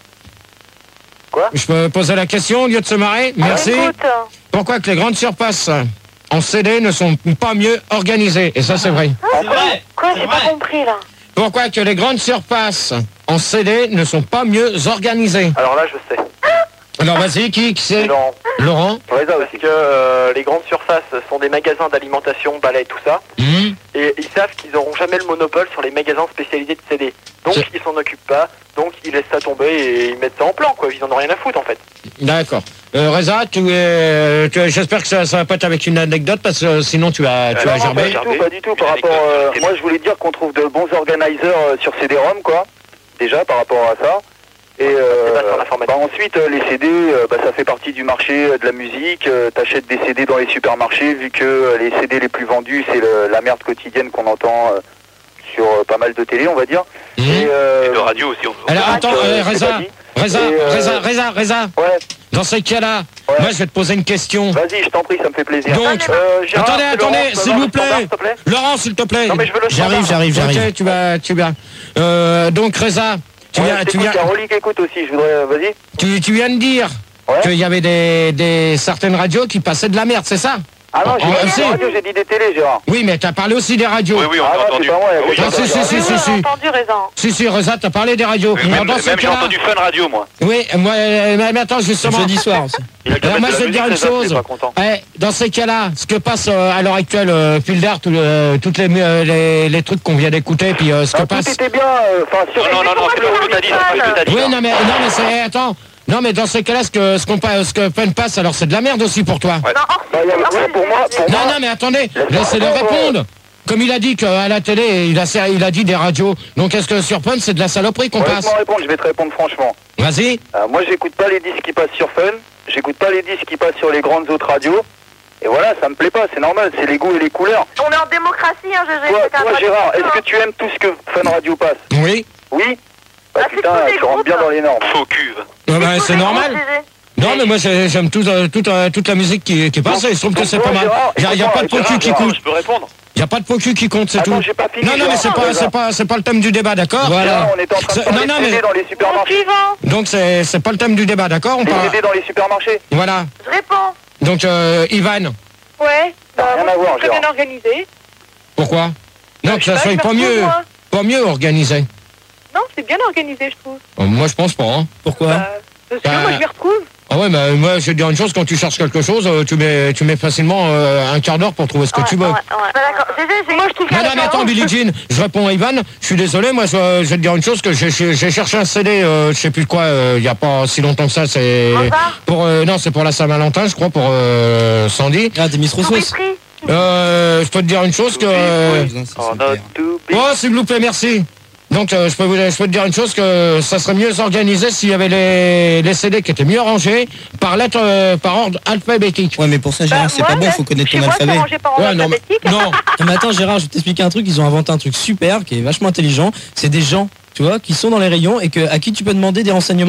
Quoi? Je peux poser la question au lieu de se marrer? Merci. Écoute, Pourquoi que les grandes surfaces en C D ne sont pas mieux organisées? Et ça, c'est vrai. quoi, j'ai pas compris, là. Pourquoi que les grandes surfaces en C D ne sont pas mieux organisées? Alors là, je sais. Alors, vas-y, qui, qui c'est? Non. Laurent? Reza aussi. Parce que euh, les grandes surfaces sont des magasins d'alimentation, balais, tout ça. Hmm. Et ils savent qu'ils n'auront jamais le monopole sur les magasins spécialisés de C D. Donc C'est- ils s'en occupent pas, donc ils laissent ça tomber et ils mettent ça en plan, quoi. Ils en ont rien à foutre en fait. D'accord. Euh, Reza, tu, euh, tu- j'espère que ça, ça va pas être avec une anecdote, parce que euh, sinon tu as, tu Euh, as non, Non, pas gerbé. du tout, pas du tout. Par rapport, euh, moi, je voulais dire qu'on trouve de bons organisers euh, sur C D-ROM, quoi. Déjà, par rapport à ça. Et euh, débat sur l'informatique. bah, ensuite, euh, les C D, euh, bah, ça fait partie du marché euh, de la musique. Euh, T'achètes des C D dans les supermarchés, vu que euh, les C D les plus vendus, c'est le- la merde quotidienne qu'on entend euh, sur euh, pas mal de télé, on va dire. Hmm. Et, euh, Et de radio aussi. on- Alors, attends, euh, euh, c'est Reza, pas dit. Reza, Et, euh, Reza, Reza, Reza, ouais, dans ces cas-là, Ouais. moi je vais te poser une question. vas-y, je t'en prie, ça me fait plaisir. Donc, Euh, Gérard, attendez, c'est attendez, Laurent, tu peux s'il avoir vous le standard, plaît. s'il te plaît Laurent, s'il te plaît. Non mais je veux le J'arrive, standard. j'arrive, j'arrive. Ok, tu vas, tu vas. Euh, donc, Reza, tu Ouais, viens, je tu t'écoute, viens, Carolique écoute aussi, je voudrais, vas-y. tu, tu viens de dire Ouais. qu'il y avait des, des certaines radios qui passaient de la merde, c'est ça? Ah non, j'ai Oh, pas dit si. des radios, j'ai dit des télés, Gérard. Oui, mais t'as parlé aussi des radios. Oui, oui, on Ah t'a non, c'est entendu. pas moi, il y a Oui, quelqu'un Ah, si, si, si, Oui, si, oui, si. on a entendu, Reza. Si, si, Reza, t'as parlé des radios. Oui, Alors, Même, dans ce même j'ai cas-là- entendu Fun Radio, moi. Oui, moi, euh, mais mais attends, justement. Jeudi soir aussi. Il a qu'à Alors, moi, mettre je de vais la te dire une musique, Reza, chose. c'est pas content. Eh, dans ces cas-là, ce que passe euh, à l'heure actuelle, euh, Filder, tout le- toutes les, euh, les, les trucs qu'on vient d'écouter, puis euh, ce que Ah, tout passe. était bien, euh, enfin, sur... Non, non, non, non, c'est pas ce que t'as dit, c'est pas ce que t'as dit. Oui, non. non, mais, non, mais c'est. Attends. Non, mais dans ces cas-là, ce que, ce qu'on pa- ce que Fun passe, alors c'est de la merde aussi pour toi. Ouais. Non, hors Bah, il y a- ouais, pour moi, pour Non, moi, non, mais attendez, Laisse-moi laissez-le répondre. répondre. Comme il a dit qu'à la télé, il a, il a dit des radios. Donc est-ce que sur Fun, c'est de la saloperie qu'on ouais, passe? laisse-moi répondre, je vais te répondre franchement. Vas-y. Euh, moi, j'écoute pas les disques qui passent sur Fun, j'écoute pas les disques qui passent sur les grandes autres radios. Et voilà, ça me plaît pas, c'est normal, c'est les goûts et les couleurs. on est en démocratie, hein, G G. Toi, c'est qu'un toi droit Gérard, d'émission, est-ce que tu aimes tout ce que Fun Radio passe? Oui. Oui? Bah Ah, c'est putain, tous des tu rentres groupes. bien dans les normes. Faux cuve. Ah bah, hein. c'est normal. G G. Non, mais moi j'ai- j'aime tout, euh, toute, euh, toute la musique qui, qui passe et je trouve que donc c'est toi, pas mal. Gérard, Il n'y a, pas de écoute-moi, pocu qui Gérard, compte. Je peux répondre. Il n'y a pas de pocu qui compte, c'est Attends, tout. j'ai pas fini. Non, non, mais Gérard, c'est pas, Gérard. c'est pas, c'est pas le thème du débat, d'accord? Gérard, Voilà. on est en train de C'est- parler non, non, de C D mais- dans les Au supermarchés. suivant, Donc c'est c'est pas le thème du débat, d'accord? On Les parle. C D dans les supermarchés. Voilà. je réponds. Donc euh, Ivan, Ouais, Ça n'a rien à voir, très bien Gérard. organisé. pourquoi? Non, que Je sais ça pas, soit je pas me retrouve, mieux, moi. pas mieux organisé. Non, c'est bien organisé, je trouve. Euh, Moi je pense pas. Hein. Pourquoi? Bah, parce que Bah, moi, je m'y retrouve. Ah ouais, mais moi je vais te dire une chose, quand tu cherches quelque chose, euh, tu mets, tu mets facilement euh, un quart d'heure pour trouver ce que Ouais, tu veux. ouais, ouais. Bah, d'accord. G G, j'ai- moi, je trouve Non, non, mais attends, Billie Jean, je réponds à Ivan, je suis désolé, moi, je, je vais te dire une chose, que j'ai j'ai- j'ai cherché un C D, euh, je sais plus quoi, euh, il n'y a pas si longtemps que ça, c'est... Mozart pour euh, Non, c'est pour la Saint-Valentin, je crois, pour euh, Sandy. Ah, des Miss Tout Roussos. pris. Euh, je peux te dire une chose, que... euh, Oh, not to be. Oh, s'il vous plaît, merci. Donc, euh, je, peux vous, je peux te dire une chose, que ça serait mieux organisé s'il y avait les, les C D qui étaient mieux rangés, par lettre, euh, par ordre alphabétique. Ouais, mais pour ça, Gérard, Bah, c'est moi, pas bon, là, faut connaître chez ton moi, c'est alphabet. rangé par ordre Ouais, non, mais, alphabétique. non. Non, mais attends, Gérard, je vais t'expliquer un truc. Ils ont inventé un truc super qui est vachement intelligent. C'est des gens, tu vois, qui sont dans les rayons et que, à qui tu peux demander des renseignements. Ouais.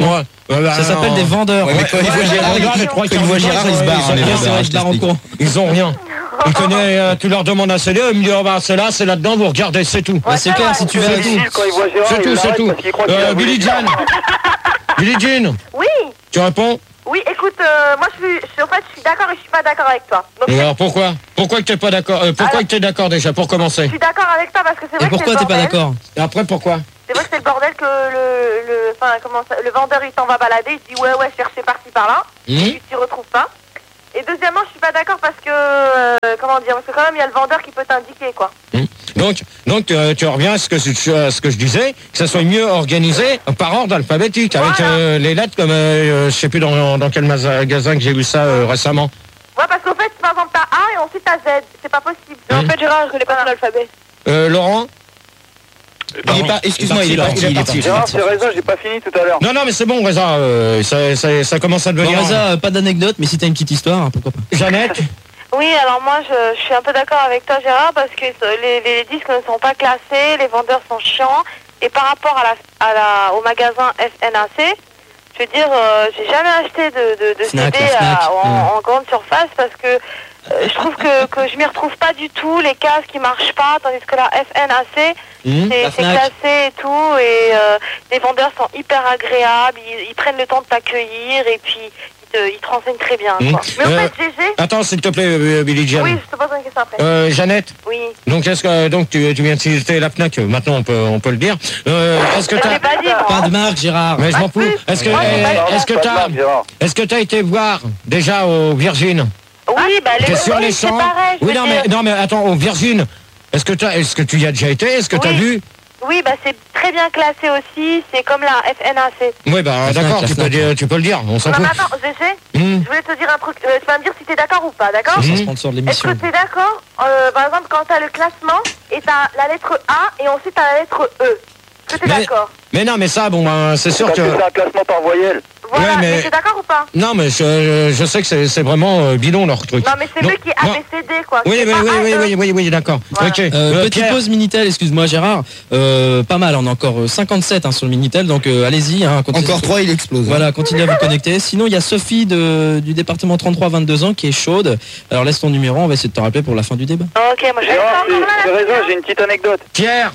Ouais, bah, Ça s'appelle non. des vendeurs. Ouais, mais quand ils voient Gérard, regarde, ils- les trois quand ils quarts voient du temps, Gérard, ils se ont- barrent, ont- hein, les ont- vendeurs, ont- je t'explique. Ils ont rien. Ils connaissent, euh, tu leur demandes un C D, ils me disent oh, bah, c'est là, c'est là-dedans, vous regardez, c'est tout. Bah, c'est clair, si tu veux tout. Quand il voit Gérard, C'est il tout, c'est l'arrête tout. parce qu'il croit qu'il a Euh, volé. Billy Jean. Billy Jean, Oui, tu réponds? oui, écoute, euh, moi je suis, je suis, en fait, je suis d'accord et je suis pas d'accord avec toi. Donc, Et alors pourquoi? Pourquoi que t'es pas d'accord? euh, Pourquoi Alors- que t'es d'accord déjà, pour je commencer? suis d'accord avec toi parce que c'est Et vrai que c'est pourquoi le t'es pas bordel. d'accord? Et après pourquoi? C'est vrai que c'est le bordel que le, le, enfin, comment ça, le vendeur il s'en va balader, il dit ouais ouais chercher par-ci par-là, Hum et puis tu retrouves pas. Et deuxièmement, je suis pas d'accord parce que euh, comment dire, parce que quand même il y a le vendeur qui peut t'indiquer quoi. Donc, donc euh, tu reviens à ce que, je- à ce que je disais, que ça soit mieux organisé par ordre alphabétique, avec Voilà. euh, les lettres comme, euh, je sais plus dans, dans quel magasin que j'ai vu ça euh, récemment. Ouais, parce qu'en fait, par exemple, t'as A et ensuite t'as Z, c'est pas possible. Hum. En fait, Gérard, je connais pas l'alphabet. Euh, Laurent? Il est pas, excuse-moi, il est parti, il est parti. Gérard, c'est raison, j'ai pas fini tout à l'heure. Non, non, mais c'est bon, Reza, euh, ça, ça, ça commence à Bon, devenir... Reza, euh, pas d'anecdote, mais si t'as une petite histoire, hein, pourquoi pas. Jeannette? Oui, alors moi je, je suis un peu d'accord avec toi Gérard parce que les, les disques ne sont pas classés, les vendeurs sont chiants et par rapport à la, à la, au magasin F N A C, je veux dire, euh, j'ai jamais acheté de, de, de Fnac, C D la Fnac. à- en, Mm. en grande surface parce que euh, je trouve que, que je m'y retrouve pas du tout, les cases qui marchent pas, tandis que la F N A C Hum c'est La c'est Fnac. classé et tout et euh, les vendeurs sont hyper agréables, ils, ils prennent le temps de t'accueillir et puis ils te, ils te renseignent très bien Hum. quoi. Mais en Euh, fait, G G, Attends, s'il te plaît, euh, Billy Jean. oui, je te pose une question après. Euh, Jeannette, Oui. donc est-ce que donc tu, tu viens de citer la Fnac, maintenant on peut on peut le dire. Euh, est-ce que Je t'as l'ai pas dit moi. Pas de marque, Gérard. mais je m'en fous. Est-ce que Moi, j'ai pas- eh, est-ce que Pas de t'as marque, Gérard. est-ce que t'as été voir déjà au Virgin? Oui, bah les T'es sur oui, les c'est champs? pareil. je Oui, veux non dire. mais non mais attends, au Virgin. Est-ce que t'as est-ce que tu y as déjà été? Est-ce que t'as Oui. vu? Oui, bah c'est très bien classé aussi. C'est comme la F N A C. Oui, bah La Fnac, d'accord, la tu peux Fnac. dire- tu peux le dire, on s'en Non, fout. mais attends, G G, Hum. je voulais te dire un truc, euh, tu vas me dire si t'es d'accord ou pas, d'accord? C'est le sponsor de Est-ce l'émission. que t'es d'accord, euh, par exemple, quand t'as le classement et t'as la lettre A et ensuite t'as la lettre E? Est-ce que t'es Mais- d'accord? Mais non, mais ça, bon, ben, c'est sûr Parce que. que c'est un classement par voyelle. Voilà, Ouais, mais- mais t'es d'accord ou pas? Non, mais je, je sais que c'est c'est vraiment euh, bidon leur truc. Non, mais c'est Non, mieux qui est A, non. B, C, D, quoi. Oui, C'est oui, pas oui, A, oui, E. oui, oui, oui, d'accord. Voilà. Ok. Euh, Euh, petite Pierre, pause Minitel, excuse-moi Gérard. Euh, pas mal, on a encore euh, cinquante-sept hein, sur le Minitel, donc euh, allez-y. Hein, continuez- Encore trois, il explose. hein. Voilà, continuez à vous connecter. Sinon, il y a Sophie de, du département trente-trois vingt-deux ans qui est chaude. Alors laisse ton numéro, on va essayer de te rappeler pour la fin du débat. Ok, moi je Gérard, encore là, c'est la c'est raison, fille, j'ai une petite anecdote. Pierre,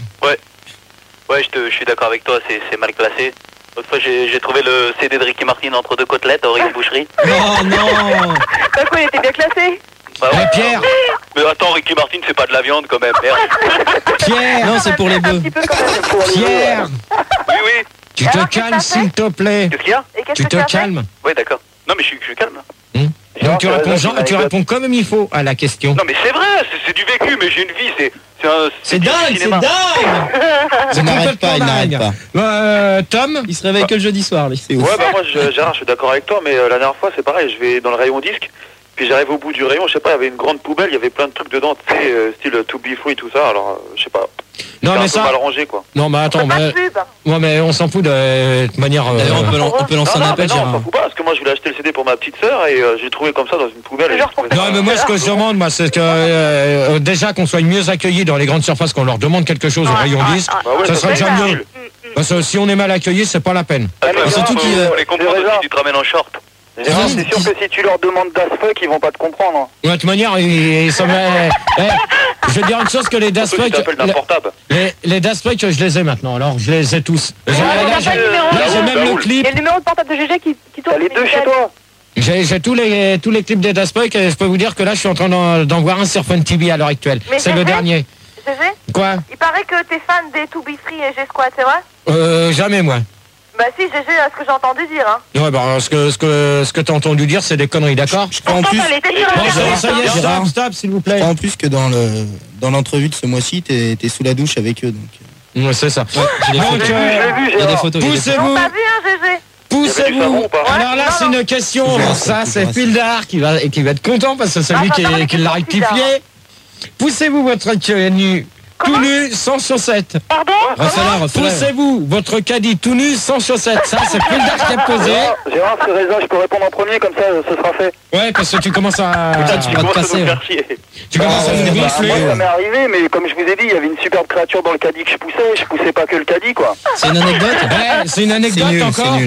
Ouais, je, te- je suis d'accord avec toi, c'est c'est mal classé. L'autre fois, j'ai j'ai trouvé le C D de Ricky Martin entre deux côtelettes, Aurélie Boucherie. Non, non. Bah quoi, il était bien classé. Bah eh, ouais. Pierre, Mais attends, Ricky Martin, c'est pas de la viande quand même, merde. Pierre, Non, c'est pour les Un bœufs. petit peu quand même. Pour les Pierre, Oui, oui. tu te Alors, qu'est-ce que calmes t'as fait s'il te plaît. Qu'est-ce qu'il y a Et qu'est-ce Tu que te tu as fait? calmes. Oui, d'accord. Non, mais je suis, je suis calme. Donc tu Gérard, réponds, c'est Jean- raison, tu c'est une réponds comme il faut à la question. Non, mais c'est vrai, c'est- c'est du vécu, mais j'ai une vie, c'est c'est un... C'est du dingue, c'est cinéma. dingue. Il n'arrête pas, il complètement n'arrête dingue. pas. Euh, Tom, Il se réveille que le jeudi soir, lui. C'est ouf. Ouais, bah moi, je, Gérard, je suis d'accord avec toi, mais euh, la dernière fois, c'est pareil, je vais dans le rayon disque, puis j'arrive au bout du rayon, je sais pas, il y avait une grande poubelle, il y avait plein de trucs dedans, tu sais, euh, style To Be Free, tout ça, alors, euh, je sais pas, non c'est mais un peu ça, mal rangé, quoi. non mais attends, C'est pas de mais, pub. ouais, mais on s'en fout de, de manière. euh, D'ailleurs, on peut, lan- on peut lancer Non, un non, appel, mais non, on s'en Gérard. fout pas, parce que moi, je voulais acheter le C D pour ma petite sœur, et euh, j'ai trouvé comme ça dans une poubelle. et Genre je trouvais pour- ça- Non mais moi ce que je demande moi c'est que euh, euh, déjà qu'on soit mieux accueillis dans les grandes surfaces, qu'on leur demande quelque chose au Ouais, rayon ouais, disque, ouais. Bah ouais, ça ça serait serait déjà cool. mieux. Parce que si on est mal accueilli, c'est pas la peine. Ah, mais Ouais, surtout Gérard, qu'il, faut- euh, faut les comprendre j'ai aussi, raison. tu te ramènes en short. Gérard, Ils- c'est sûr ils- que si tu leur demandes Das Fuck, ils vont pas te comprendre. hein. De toute manière, ils, ils sont- eh, eh, je vais dire une chose que les Das Surtout si Fuck, t'appelles d'un portable. les, les Das Fuck, je les ai maintenant. Alors je les ai tous. J'ai- Ouais, là, t'as j'ai pas le numéro. là, j'ai Raoul, même le Raoul. Il clip. y a le numéro de portable de G G qui, qui tourne. T'as les deux chez toi. J'ai j'ai tous les tous les clips des Das Fuck et je peux vous dire que là, je suis en train d'en d'en voir un sur Fun T V à l'heure actuelle. Mais C'est j'ai le fait- dernier. G G, Quoi? il paraît que t'es fan des To Be Free et G-Squad, c'est vrai? Euh, jamais moi. Bah si, G G, à ce que j'ai entendu dire, hein. Ouais, bah, ce que ce que ce que t'as entendu dire, c'est des conneries, d'accord? Je crois en plus, Elle était sur Bon, le ça, ça y est, Gérard. stop, stop, s'il vous je plaît. crois en plus que dans le dans l'entrevue de ce mois-ci, t'es t'es sous la douche avec eux. Donc. Ouais, c'est ça. J'ai des Donc, photos. euh, Je l'ai vu, Il y a des Gérard. photos. il y a des photos. poussez-vous, On t'a vu, hein, G G? Il y avait du poussez-vous. savon ou pas? Alors là, non, c'est non. une question. Toujours Ça, ça, c'est toujours ça. Pildar qui va, et qui va être content parce que c'est lui Ah, qui, j'entends les qui l'a questions, rectifié. Poussez-vous votre queue nu, tout nu, sans chaussettes. Pardon? Refais-la, refais-la. Poussez-vous votre caddie tout nu, sans chaussettes. Ça, c'est Pildar qui a posé. Gérard, Gérard, c'est raison, je peux répondre en premier, comme ça, ce sera fait. Ouais, parce que tu commences à, Ça, tu Tu vas te commences à casser. nous ouais. faire chier. tu commences Ah, à ouais, nous bah, gonfler. Moi, ça m'est arrivé, mais comme je vous ai dit, il y avait une superbe créature dans le caddie que je poussais, je poussais pas que le caddie, quoi. C'est une anecdote. Ouais, c'est une C'est anecdote nul, c'est encore. nul.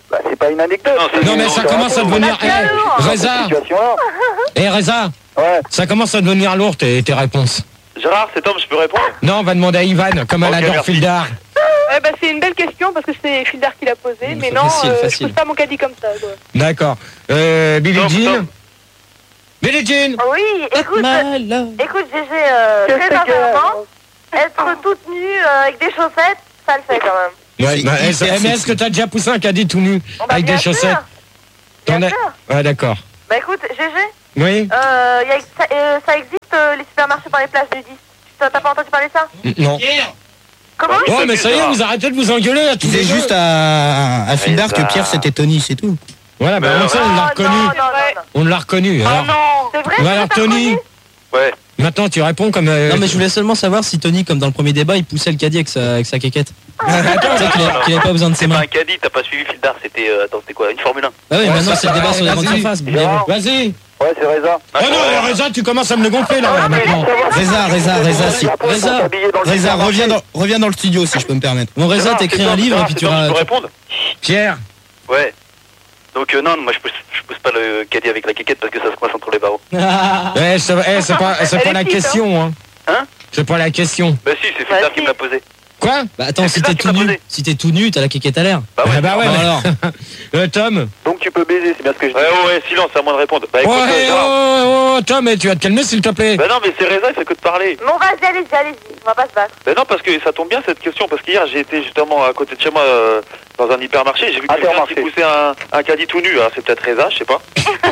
Bah, c'est pas une anecdote. Non, c'est Non, mais une- ça c'est commence à un- devenir. On a bien Eh, lourd. Reza, cette situation-là. eh, Reza, Ouais. ça commence à devenir lourd tes, tes réponses. Gérard, c'est Tom, je peux répondre? Non, on va demander à Ivan, comme elle Ok, adore merci. Fildar. Ouais, bah, c'est une belle question parce que c'est Fildar qui l'a posée, mais c'est non, facile, euh, je facile. pose pas mon caddie comme ça. Quoi. D'accord. Euh, Billie Tom, Jean Tom. Billie Jean Oui, écoute, Malheur. écoute, G G, euh, Je très sais que- sincèrement, être toute nue euh, avec des chaussettes, ça le fait quand même. Ouais, bah, est-ce- hyper mais est-ce sexy. que t'as déjà poussé un caddie tout nu Bon, bah, avec bien des sûr. chaussettes? Bien T'en as- sûr. Ouais, d'accord. Bah écoute, G G, Oui euh, y a, ça, euh, ça existe euh, les supermarchés par les plages nudistes. T'as t'as pas entendu parler de ça? Non. Comment? Oui, Oh, ça mais fait ça y est, ça. vous arrêtez de vous engueuler là, tous Tu les disais deux. juste à, à Fildar que ça- Pierre c'était Tony, c'est tout. Voilà, bah, Mais on, sait, on l'a Oh, reconnu. non, non, non, non. On l'a reconnu. Oh Alors, non. C'est vrai? bah, que alors t'as Tony, reconnu Ouais. maintenant tu réponds comme. euh, Non, mais je voulais seulement savoir si Tony, comme dans le premier débat, il poussait le caddie avec sa, avec sa quéquette. Attends, Tu sais qu'il a- qu'il avait pas besoin de ses C'est pas mains. un caddie, t'as pas suivi Fildar, c'était. Euh, attends, c'était quoi? Une Formule un. Ah oui, Ouais, maintenant ça, c'est le ça, débat sur les vas-y. grandes surfaces. mais bon. Gérard. Vas-y. Ouais, c'est Reza. Oh non, Reza, tu commences à me le gonfler là, Ah, mais maintenant. Reza, Reza, Reza, si. Reza. Reza, reviens dans, reviens dans le studio si je peux me permettre. Bon, Reza, Gérard, t'écris c'est un Tom, livre et Gérard, puis c'est tu Tom, ra- je peux tu- répondre? Pierre. Ouais. Donc euh, non, moi je pousse, je pousse pas le caddie avec la quéquette parce que ça se coince entre les barreaux. Eh, c'est eh, c'est pas, c'est Elle pas est la petite, question, hein. Hein? C'est pas la question. Bah si, c'est Fildar Bah, qui si. me l'a posé. Quoi? Bah attends, C'est si Fildar t'es qui tout m'a nu, posé. si t'es tout nu, t'as la quéquette à l'air. Bah ouais. Ah bah ouais, Bon, mais- alors. Euh, Tom. Donc tu peux baiser, c'est bien ce que je dis. Ouais, ouais, ouais, silence, c'est à moi de répondre. Bah écoute, Oh, euh, hey, Gérard. oh, oh, Tom, eh, tu vas te calmer s'il te plaît. Bah non, mais c'est Reza, il fait que de parler. Bon, vas-y, allez-y, allez-y, on va pas se battre. Ben non, parce que ça tombe bien cette question, parce qu'hier j'ai été justement à côté de chez moi euh, dans un hypermarché, j'ai vu quelqu'un Intermarché. qui poussait un, un caddie tout nu, hein. C'est peut-être Reza, je sais pas.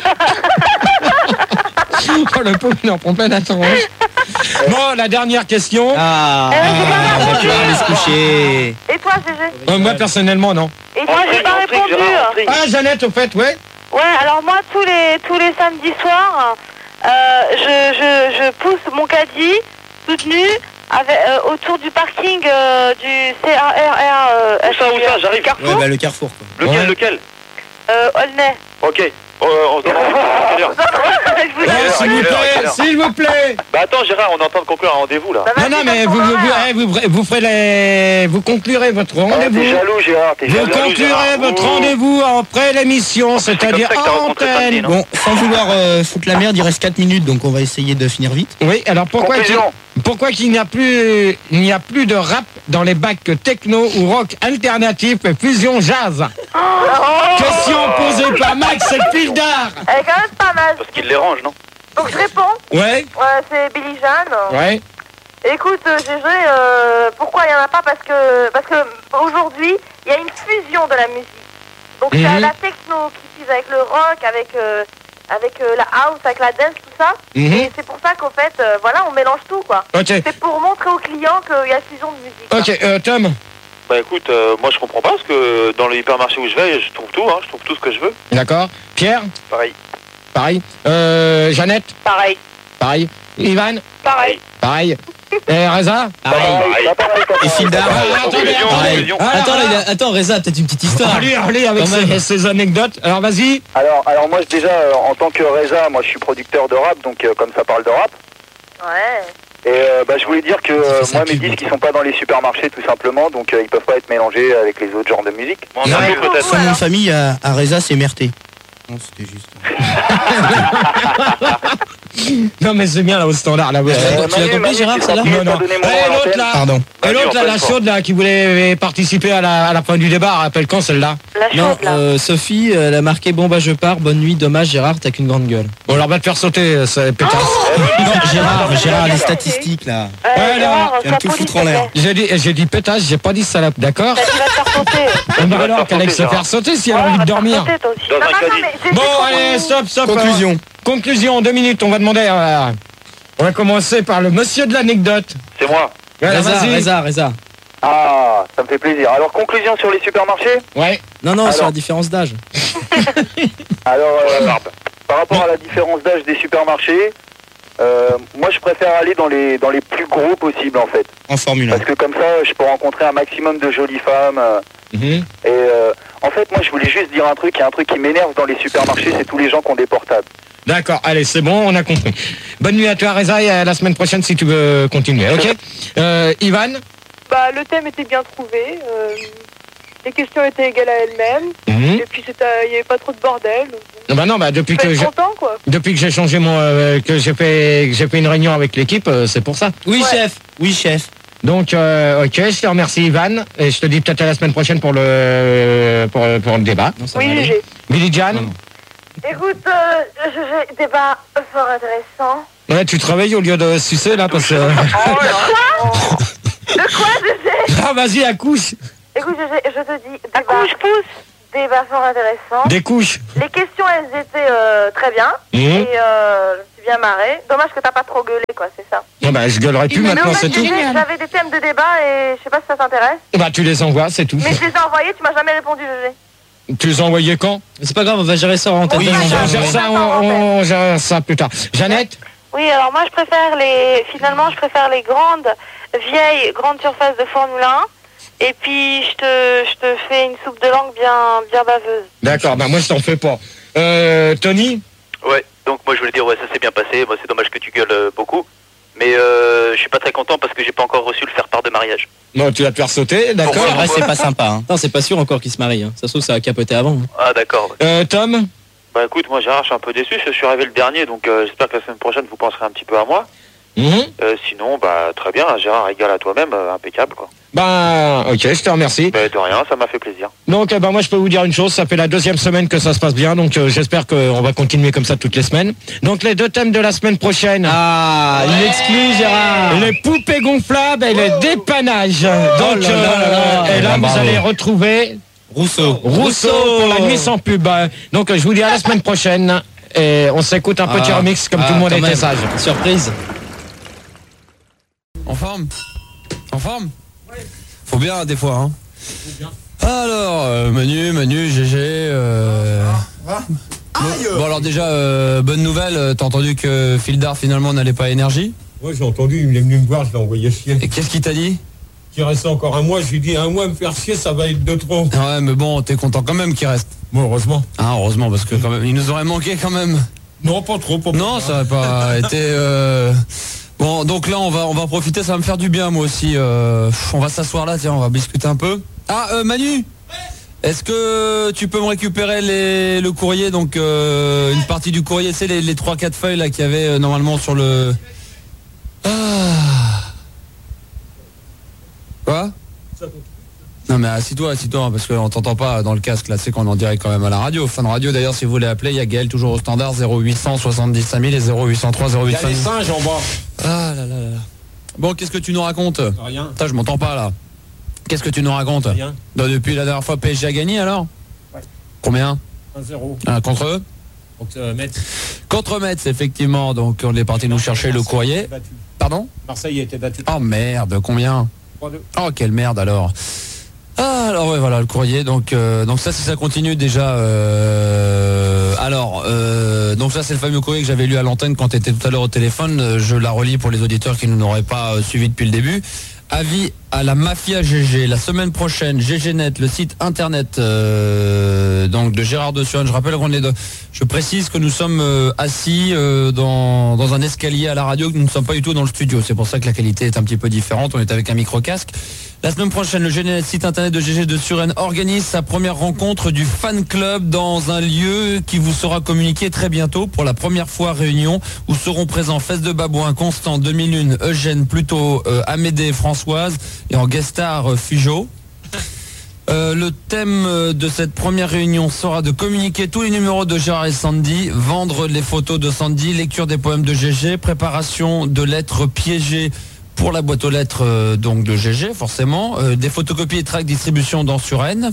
Oh, le pauvre, il est en pleine attente. Bon, la dernière question. Ah, on va pouvoir aller se coucher. Et toi, G G? Euh, moi, personnellement, non. Et En toi, string, j'ai pas en string, répondu. Gérard, en string. Ah, Jeannette, au fait, ouais. Ouais, alors moi, tous les, tous les samedis soirs, euh, je, je, je pousse mon caddie toute nue avec, euh, autour du parking euh, du C A R R. Euh, Où ça, où ça, j'arrive. Ouais, bah le carrefour quoi. Lequel, Ouais. lequel? Euh, Aulnay. Ok. Euh, on se demande à quelle heure? Je vous Ouais, quelle heure, s'il à vous quelle heure, à quelle plaît, heure s'il vous plaît. Bah attends Gérard, on est en train de conclure un rendez-vous là. Bah, Non, vas-y, non, mais passe vous, ton vous, horaire. eh, vous, vous ferez les, vous conclurez votre Ah, rendez-vous. t'es jaloux, Gérard, t'es Vous jaloux. jaloux, conclurez Gérard. votre Ouh. rendez-vous après l'émission, C'est c'est-à-dire comme ça que t'as en rencontré Sandy, antenne. non? Bon, sans vouloir euh, foutre la merde, il reste quatre minutes, donc on va essayer de finir vite. Oui, alors pourquoi qu'il, Conclusion. pourquoi qu'il n'y a plus, il n'y a plus de rap dans les bacs techno ou rock alternatif et fusion jazz? Question posée par Max et Fildar. Elle est quand même pas mal. Parce qu'il les range, non? Donc je réponds. Ouais, Ouais, c'est Billy Jeanne. ouais. Écoute, euh, G G, euh, pourquoi il n'y en a pas? Parce que, parce que aujourd'hui, il y a une fusion de la musique. Donc il y a Mhm. la techno qui fuse avec le rock, avec, euh, avec euh, la house, avec la dance, tout ça. Mhm. Et c'est pour ça qu'en fait, euh, voilà, on mélange tout, quoi. Ok, C'est pour montrer aux clients qu'il y a fusion de musique. quoi. ok, euh, Tom. Bah écoute, euh, moi je comprends pas parce que dans le hypermarché où je vais, je trouve tout, hein, je trouve tout ce que je veux. D'accord. Pierre, Pareil. pareil. Euh, Jeannette, Pareil. pareil. Ivan, Pareil. pareil. Et Reza, Pareil, pas pareil, pas Et pareil. Fildar, Ah, attendez, Conclusion, attendez. conclusion. Ah, Attends, ah, là, il a- attends, Reza, peut-être une petite histoire. Allez, allez, avec Quand ces, même. ces anecdotes. Alors vas-y. Alors, alors moi déjà, euh, en tant que Reza, moi je suis producteur de rap, donc euh, comme ça parle de rap. Ouais. Et euh, bah, je voulais dire que Ça euh, fait sa moi mes pub, disques toi. ils sont pas dans les supermarchés tout simplement, donc euh, ils peuvent pas être mélangés avec les autres genres de musique. Bon, Non, Mario, mais- peut-être. son nom de famille à, à Reza, c'est Merté. Non, c'était juste. Non mais c'est bien là au standard là. Ouais. Euh, tu l'as Manu, compris, Manu, Gérard, tu celle-là seras Non, prié de non. pas donner Et mon nom à l'autre l'antenne. là. Pardon. Et Vas-y, l'autre on là, fait la le chaude là, qui voulait participer à la, à la fin du débat, rappelle quand celle-là? La Non, chaude, là. euh, Sophie, elle a marqué bon bah je pars, bonne nuit, dommage Gérard, t'as qu'une grande gueule. Bon, alors va te faire sauter, euh, ça pétasse. Non, Gérard, Gérard, les Ok. statistiques là. Euh, Ouais, Gérard, tu viens de sois tout poli, foutre s'il en te l'air. plaît. J'ai dit, j'ai dit pétasse, j'ai pas dit salope, d'accord? T'as dit, va te faire sauter. Eh ben va te alors faire qu'elle aille se sauter, faire sauter si elle a Ouais, envie va de te faire dormir. sauter, toi aussi. Dans Non, un non, non, caddie. mais G G, Bon, comment- allez, stop, stop. Conclusion. euh, conclusion, deux minutes, on va demander. euh, on va commencer par le monsieur de l'anecdote. C'est moi. Ouais, Reza, vas-y. Reza, Reza. Ah, ça me fait plaisir. Alors conclusion sur les supermarchés. Ouais. Non, non, Alors. sur la différence d'âge. Alors euh, Barbe. par rapport à la différence d'âge des supermarchés, euh, moi je préfère aller dans les dans les plus gros possibles en fait, En Formule un. parce que comme ça je peux rencontrer un maximum de jolies femmes. euh, Mhm. Et euh, en fait, moi, je voulais juste dire un truc. Il y a un truc qui m'énerve dans les supermarchés, c'est tous les gens qui ont des portables. D'accord, allez, c'est bon, on a compris. Bonne nuit à toi, Reza, et à la semaine prochaine si tu veux continuer, ok? Euh, Ivan? Bah, le thème était bien trouvé. euh, les questions étaient égales à elles-mêmes. Mmh. Et puis c'était, il n'y avait pas trop de bordel. Donc, Non, bah non, bah depuis tu peux que être j'ai content, quoi. depuis que j'ai changé mon euh, que j'ai fait que j'ai fait une réunion avec l'équipe, euh, c'est pour ça. Oui, Ouais. chef. Oui, chef. Donc euh, ok, je te remercie Ivan et je te dis peut-être à la semaine prochaine pour le pour, pour le débat. Non, ça Oui, va aller. Gégé. Billy Jan. Non, non. Écoute, euh, j'ai débat fort intéressant. Ouais, tu travailles au lieu de sucer là parce que. Oh là. De quoi, Gégé? Ah vas-y, accouche. Écoute, Gégé, je te dis, débat, couche, pousse. Débat fort intéressant. Des couches. Les questions, elles étaient euh, très bien. Mmh. Et euh, je me suis bien marrée. Dommage que t'as pas trop gueulé, quoi, c'est ça. Ah bah je gueulerai plus Mais maintenant, en fait, c'est tout. Gégé, j'avais des thèmes de débat et je sais pas si ça t'intéresse. Bah tu les envoies, c'est tout. Mais je les ai envoyés, tu m'as jamais répondu, Gégé. Tu les as envoyés quand? Mais c'est pas grave, on va gérer ça en antenne. Oui, On on gère va- ça, on, on gère ça plus tard. Jeannette. Oui, alors moi je préfère les, finalement je préfère les grandes, vieilles, grandes surfaces de Formule un. Et puis je te, je te fais une soupe de langue bien, bien baveuse. D'accord, bah moi je t'en fais pas. Euh, Tony. Ouais, donc moi je voulais dire, ouais, ça s'est bien passé. Moi, c'est dommage que tu gueules euh, beaucoup. Mais euh, je suis pas très content parce que j'ai pas encore reçu le faire-part de mariage. Non, tu vas te faire sauter, d'accord. Pourquoi C'est vrai, c'est pas sympa. Hein. Non, c'est pas sûr encore qu'il se marie. Hein. Ça se trouve, ça a capoté avant. hein. Ah, d'accord. Euh, Tom. Bah écoute, moi Gérard, je suis un peu déçu, je suis arrivé le dernier, donc euh, j'espère que la semaine prochaine vous penserez un petit peu à moi. Mhm. Euh, sinon, bah très bien, Gérard, égal à toi-même, euh, impeccable quoi. Bah, ok, je te remercie. Bah de rien, ça m'a fait plaisir. Donc, euh, bah, moi, je peux vous dire une chose, ça fait la deuxième semaine que ça se passe bien, donc euh, j'espère qu'on va continuer comme ça toutes les semaines. Donc, les deux thèmes de la semaine prochaine. Ah, il exclut Gérard. Les poupées gonflables et le dépannage. Donc, là là là là. euh, et là, Ah, vous bravo. allez retrouver Rousseau. Rousseau pour la nuit sans pub. Donc, euh, je vous dis à la semaine prochaine. Et on s'écoute un petit Ah. remix comme Ah, tout le monde quand a été même. sage. Surprise. En forme En forme Faut bien des fois, hein. Alors, euh, Manu, Manu, G G. Euh... Bon, bon, alors déjà, euh, bonne nouvelle, euh, t'as entendu que Fildar finalement n'allait pas à Énergie? Ouais, j'ai entendu, il est venu me voir, je l'ai envoyé chier. Et qu'est-ce qu'il t'a dit? Qu'il restait encore un mois, je lui ai dit un mois me faire chier, ça va être de trop. Ouais, mais bon, t'es content quand même qu'il reste. Bon, heureusement. Ah, heureusement, parce que quand même, il nous aurait manqué quand même. Non, pas trop, pas Non, ça aurait pas été... euh, Bon, donc là, on va, on va profiter, ça va me faire du bien, moi aussi. Euh, On va s'asseoir là, tiens, on va discuter un peu. Ah, euh, Manu, est-ce que tu peux me récupérer les, le courrier, donc euh, une partie du courrier, c'est les, les trois quatre feuilles là qu'il y avait euh, normalement sur le... Ah. Quoi? Non mais assis-toi, assis-toi, parce qu'on t'entend pas dans le casque, là, c'est qu'on est en direct quand même à la radio. Fin de radio, d'ailleurs, si vous voulez appeler, il y a Gaël toujours au standard, zéro huit cent soixante-dix cinq mille et zéro huit cent trois zéro huit cinq mille. singes en bas. Ah là là là là. Bon, qu'est-ce que tu nous racontes? Rien. Putain, je m'entends pas là. Qu'est-ce que tu nous racontes? Rien. Donc, depuis la dernière fois, P S G a gagné alors? Ouais. Combien? un zéro. Ah, contre eux? Donc, euh, Metz. Contre Metz, effectivement. Donc, on est parti nous chercher le courrier. Pardon? Marseille a été battu. Oh merde, combien? trois deux. Oh, quelle merde alors. Ah, alors ouais, voilà le courrier. Donc, euh, donc ça, si ça continue déjà. Euh, alors, euh, donc ça, c'est le fameux courrier que j'avais lu à l'antenne quand tu étais tout à l'heure au téléphone. Euh, Je la relis pour les auditeurs qui ne n'auraient pas euh, suivi depuis le début. Avis à la mafia G G. La semaine prochaine, G G net, le site internet euh, donc de Gérard de Suren. Je rappelle qu'on est de, je précise que nous sommes euh, assis euh, dans, dans un escalier à la radio, que nous ne sommes pas du tout dans le studio. C'est pour ça que la qualité est un petit peu différente. On est avec un micro-casque. La semaine prochaine, le G G net, site internet de G G de Suren, organise sa première rencontre du fan club dans un lieu qui vous sera communiqué très bientôt. Pour la première fois, réunion où seront présents Fesse de Babouin, Constant, deux mille un, Eugène, Pluto, euh, Amédée, Françoise et en guest star euh, Figeaud. Euh, le thème de cette première réunion sera de communiquer tous les numéros de Gérard et Sandy, vendre les photos de Sandy, lecture des poèmes de G G, préparation de lettres piégées pour la boîte aux lettres euh, donc de G G forcément, euh, des photocopies et tracts distribution dans Suren.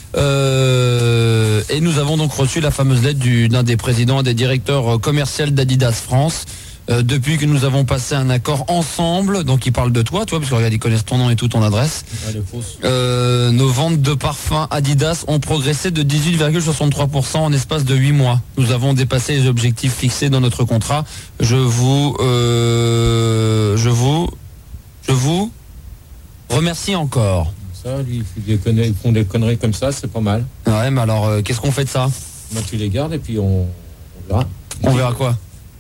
Euh, et nous avons donc reçu la fameuse lettre du- d'un des présidents et des directeurs commerciaux d'Adidas France. Euh, depuis que nous avons passé un accord ensemble, donc il parle de toi, toi, parce que regarde, ils connaissent ton nom et tout, ton adresse. Euh, nos ventes de parfums Adidas ont progressé de dix-huit virgule soixante-trois pour cent en espace de huit mois. Nous avons dépassé les objectifs fixés dans notre contrat. Je vous, euh, je vous, je vous remercie encore. Ça, lui, ils font des conneries, ils font des conneries comme ça, c'est pas mal. Ouais, mais alors, euh, qu'est-ce qu'on fait de ça? Moi, tu les gardes et puis on, on verra. On verra quoi?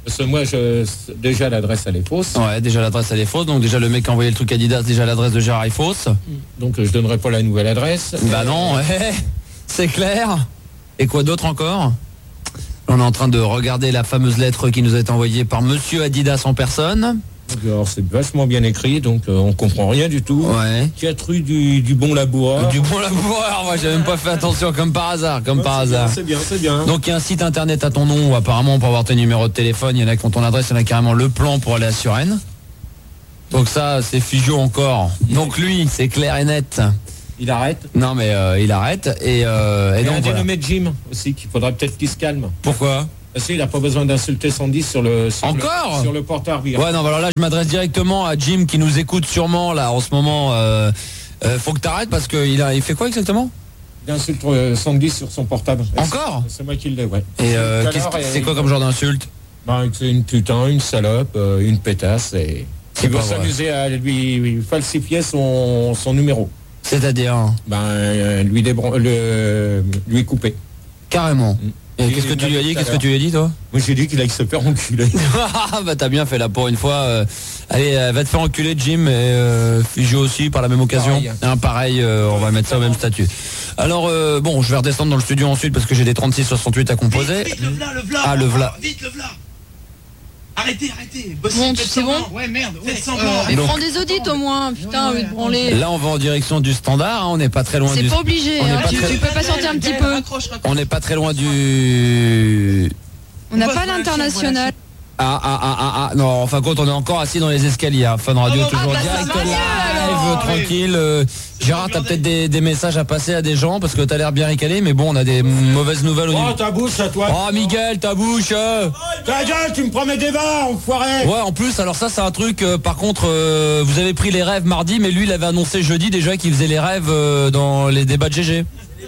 Parce que moi, je, déjà l'adresse elle est fausse. Ouais, déjà l'adresse elle est fausse. Donc déjà le mec qui a envoyé le truc Adidas, déjà l'adresse de Gérard est fausse. Donc je donnerai pas la nouvelle adresse. Bah non, ouais, c'est clair. Et quoi d'autre encore? On est en train de regarder la fameuse lettre qui nous a été envoyée par Monsieur Adidas en personne. Alors c'est vachement bien écrit, donc euh, on comprend rien du tout. Ouais. Qui a tru du, du bon laboureur. Du bon laboureur, moi j'ai même pas fait attention, comme par hasard, comme ouais, par hasard. C'est bien, c'est bien. Donc il y a un site internet à ton nom où apparemment on peut avoir tes numéros de téléphone, il y en a qui ont ton adresse, il y en a carrément le plan pour aller à Suresnes. Donc ça c'est Fugio encore. Donc lui, c'est clair et net. Il arrête. Non mais euh, il arrête et, euh, et, et donc un voilà. dénommé Jim aussi, qu'il faudrait peut-être qu'il se calme. Pourquoi? Parce qu'il n'a pas besoin d'insulter cent dix sur le sur encore le, sur le portable. Ouais non, alors là je m'adresse directement à Jim qui nous écoute sûrement là en ce moment. Euh, euh, faut que t'arrêtes parce qu'il a il fait quoi exactement? Il insulte euh, cent dix sur son portable. Encore? C'est moi qui l'ai, ouais. Et euh, qu'est-ce que, c'est quoi comme genre d'insulte? Ben, c'est une putain, une salope, euh, une pétasse et il veut s'amuser à lui, lui falsifier son, son numéro. C'est-à-dire? Ben euh, lui débran- le lui couper. Carrément. Mmh. Et qu'est-ce que tu lui as dit? Qu'est-ce que tu lui as dit, toi? Moi, j'ai dit qu'il allait se faire enculer. Ah, bah, t'as bien fait là pour une fois. Euh, allez, euh, va te faire enculer, Jim, et euh, Fugio aussi par la même occasion. Pareil, hein, pareil euh, on va mettre ça au même statut. Alors, euh, bon, je vais redescendre dans le studio ensuite parce que j'ai des trente-six soixante-huit à composer. Vite, vite, le v'là, le v'là. Ah, le v'là. Vite, le v'là. Arrêtez, arrêtez. Bossez, Bon, faites c'est bon. semblant. Ouais, merde. Ouais, semblant. Euh, donc, prends des audits au moins, putain, ouais, ouais, branler. Là, on va en direction du standard. Hein, on n'est pas très loin c'est du. C'est pas obligé. Hein, pas tu, très... tu peux patienter un petit peu. Raccroche, raccroche. On n'est pas très loin du. On n'a pas l'international. Ah, ah, ah, ah, ah, non, en fin de compte, on est encore assis dans les escaliers. Hein. Fun Radio, ah, toujours bah, direct, live, live, tranquille. Euh, Gérard, t'as peut-être des, des messages à passer à des gens parce que t'as l'air bien récalé, mais bon, on a des mauvaises nouvelles au niveau. Oh, ta bouche à toi. Oh, Miguel, ta bouche. Euh... Ta gueule, tu me promets des débats, enfoiré. Ouais, en plus, alors ça, c'est un truc, euh, par contre, euh, vous avez pris les rêves mardi, mais lui, il avait annoncé jeudi déjà qu'il faisait les rêves euh, dans les débats de G G.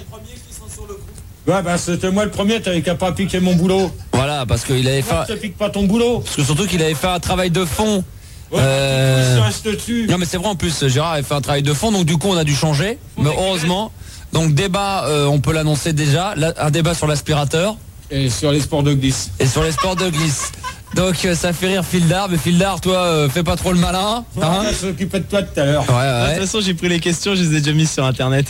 Ouais, bah c'était moi le premier, t'avais qu'à pas piquer mon boulot. Voilà, parce qu'il avait fait. Tu piques pas ton boulot. Parce que surtout qu'il avait fait un travail de fond. Ouais, euh... reste dessus. Non mais c'est vrai en plus, Gérard avait fait un travail de fond, donc du coup on a dû changer. Mais heureusement, donc débat, euh, on peut l'annoncer déjà, là, un débat sur l'aspirateur. Et sur les sports de glisse. Et sur les sports de glisse. Donc euh, ça fait rire Fildar, mais Fildar, toi, euh, fais pas trop le malin. Hein, ouais, je s'occupais de toi tout à l'heure. Ouais, ouais. De toute façon, j'ai pris les questions, je les ai déjà mises sur internet.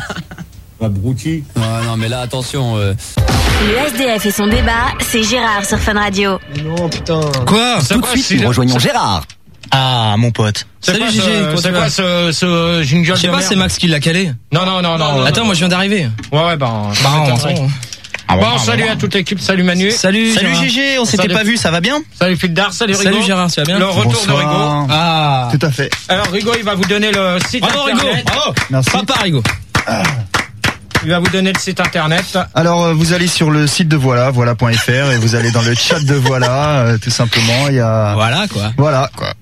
Abruti. Ouais, non, mais là, attention. Euh... Le S D F et son débat, c'est Gérard sur Fun Radio. Non, putain. Quoi? Tout de suite, nous rejoignons Gérard. Ah, mon pote. Salut G G. C'est quoi ce, ce jingle? Je sais pas, c'est Max qui l'a calé. Non, non, non, non. Attends, moi je viens d'arriver. Ouais, ouais, bah. Bah, bon, salut à toute l'équipe, salut Manu. Salut, salut G G, on s'était pas vu, ça va bien? Salut Fildar, salut Rigo. Salut Gérard, ça va bien? Le retour Bonsoir. de Rigo. Ah. Tout à fait. Alors Rigo, il va vous donner le site Bravo internet. Rigo, bravo. Merci. Papa Rigo. Ah. Il va vous donner le site internet. Alors euh, vous allez sur le site de Voilà, voilà point f r et vous allez dans le chat de Voilà, euh, tout simplement. Il y a. Voilà quoi. Voilà quoi.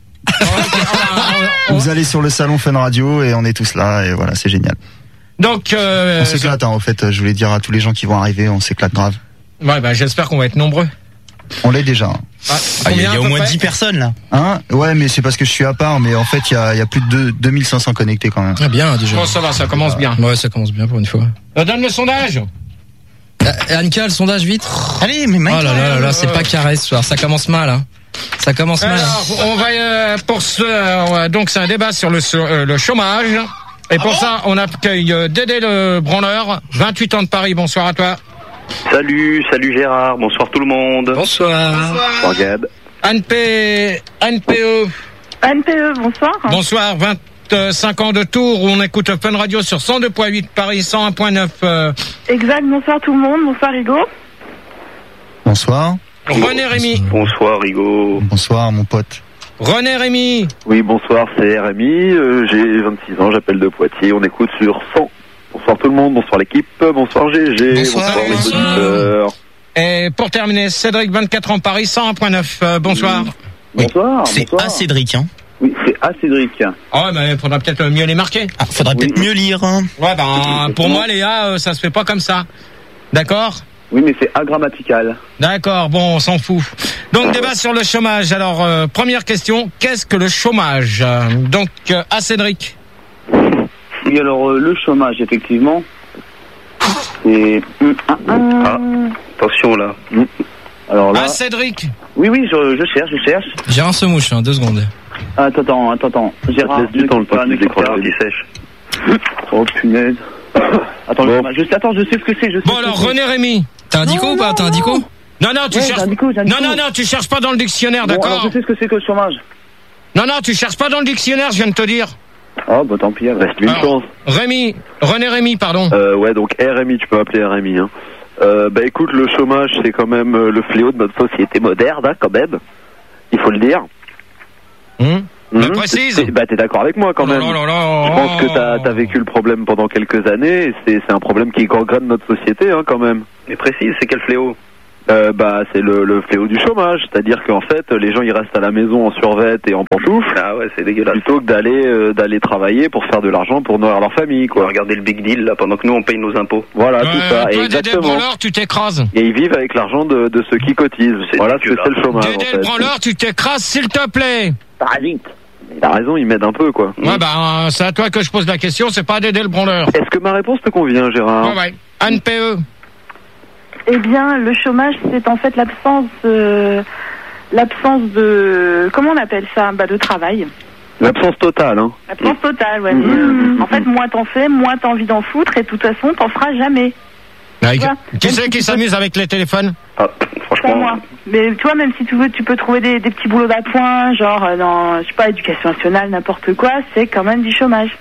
Vous allez sur le salon Fun Radio et on est tous là et voilà, c'est génial. Donc euh, on s'éclate. Hein, en fait, je voulais dire à tous les gens qui vont arriver, on s'éclate grave. Ouais, bah j'espère qu'on va être nombreux. On l'est déjà. Hein. Ah, ah, il y a, y a au moins dix personnes là. Hein? Ouais, mais c'est parce que je suis à part, mais en fait il y a, y a plus de deux mille cinq cents connectés quand même. Ah bien déjà. Bon, ça va, ça commence bien. Ouais, ça commence bien pour une fois. Euh, donne le sondage. Euh, Annika, le sondage vite. Allez, mais mec. Oh là là là, là c'est pas carré ce soir, ça commence mal. Hein. Ça commence mal. Alors, on va euh, pour ce euh, donc c'est un débat sur le euh, le chômage. Et pour ah bon ça, on accueille euh, Dédé le branleur, vingt-huit ans de Paris. Bonsoir à toi. Salut, salut Gérard, bonsoir tout le monde. Bonsoir. Bonsoir Gab. Anne P. Anne P E. Anne P E, bonsoir. Bonsoir, vingt-cinq ans de Tours où on écoute Fun Radio sur cent deux point huit Paris, cent un point neuf. Euh... Exact, bonsoir tout le monde, bonsoir Rigo. Bonsoir. René Rémy. Bonsoir Rigo. Bonsoir mon pote. René Rémy. Oui, bonsoir, c'est Rémy, euh, j'ai vingt-six ans, j'appelle de Poitiers, on écoute sur cent. Bonsoir tout le monde, bonsoir l'équipe, bonsoir G G, bonsoir, bonsoir les auditeurs. Et pour terminer, Cédric, vingt-quatre ans, Paris, cent un point neuf, euh, bonsoir. Oui. Bonsoir. C'est bonsoir. à Cédric, hein. Oui, c'est à Cédric. Oh, mais faudra peut-être mieux les marquer. Ah, faudra oui. peut-être mieux lire, hein. Ouais, ben, pour moi, Léa, euh, ça se fait pas comme ça. D'accord? Oui, mais c'est agrammatical. D'accord, bon, on s'en fout. Donc, ah, débat ouais. sur le chômage. Alors, euh, première question, qu'est-ce que le chômage? Donc, euh, à Cédric. Oui, alors, euh, le chômage, effectivement, c'est... Ah, attention, là. Alors là... Ah, Cédric. Oui, oui, je, je cherche, je cherche. Gérard se mouche, hein, deux secondes. Attends, attends, attends, attends. Gérard, laisse du temps, le temps qu'il décroche qui sèche. Oh, punaise. Attends, Bon. je, je, attends, je sais ce que c'est, je sais Bon, ce que alors, c'est. René Rémy. T'as un dico ou pas? T'as un dico? Non, non, tu Ouais, cherches. j'ai un dico, j'ai un Non, dico. non, non, tu cherches pas dans le dictionnaire, Bon, d'accord? alors, je sais ce que c'est que le chômage. Non, non, tu cherches pas dans le dictionnaire, je viens de te dire. Oh, bah tant pis, reste Une Alors, chance. Rémy, René Rémy, pardon. Euh, ouais, donc R M I, tu peux appeler R M I. Hein. Euh, bah écoute, le chômage, c'est quand même euh, le fléau de notre société moderne, hein, quand même. Il faut le dire. Hum Hum, Bah, précise. c'est- Bah t'es d'accord avec moi quand Oh là même. là là. Je pense que t'as as vécu le problème pendant quelques années. Et c'est c'est un problème qui gangrène notre société, hein, quand même. Mais précise, c'est quel fléau? Euh, bah c'est le, le fléau du chômage, c'est-à-dire qu'en fait les gens ils restent à la maison en survêt et en pantoufles. Ah ouais, c'est dégueulasse. Plutôt que d'aller euh, d'aller travailler pour faire de l'argent pour nourrir leur famille, quoi. Regardez le big deal là, pendant que nous on paye nos impôts. Voilà, tout Ouais, ça, toi, Dédé exactement. Branleur, tu t'écrases. Et ils vivent avec l'argent de, de ceux qui cotisent. Voilà ce que c'est le chômage, en Dédé fait. le branleur, tu t'écrases, s'il te plaît. Parasite. Il a raison, il m'aide un peu, quoi. Ouais, bah, c'est à toi que je pose la question, c'est pas à Dédé le branleur. Est-ce que ma réponse te convient, Gérard? Ouais, ouais. Anne P E. Eh bien, le chômage, c'est en fait l'absence de... l'absence de... comment on appelle ça? Bah, de travail. L'absence totale, hein. L'absence totale, ouais. Mais, en fait, moins t'en fais, moins t'as envie d'en foutre, et de toute façon, t'en feras jamais. Ouais, Tu vois, qui même c'est si qui tu s'amuse avec les téléphones? Ah, Pas franchement. moi. Mais tu vois, même si tu veux, tu peux trouver des, des petits boulots d'appoint, genre euh, dans, je sais pas, éducation nationale, n'importe quoi, c'est quand même du chômage.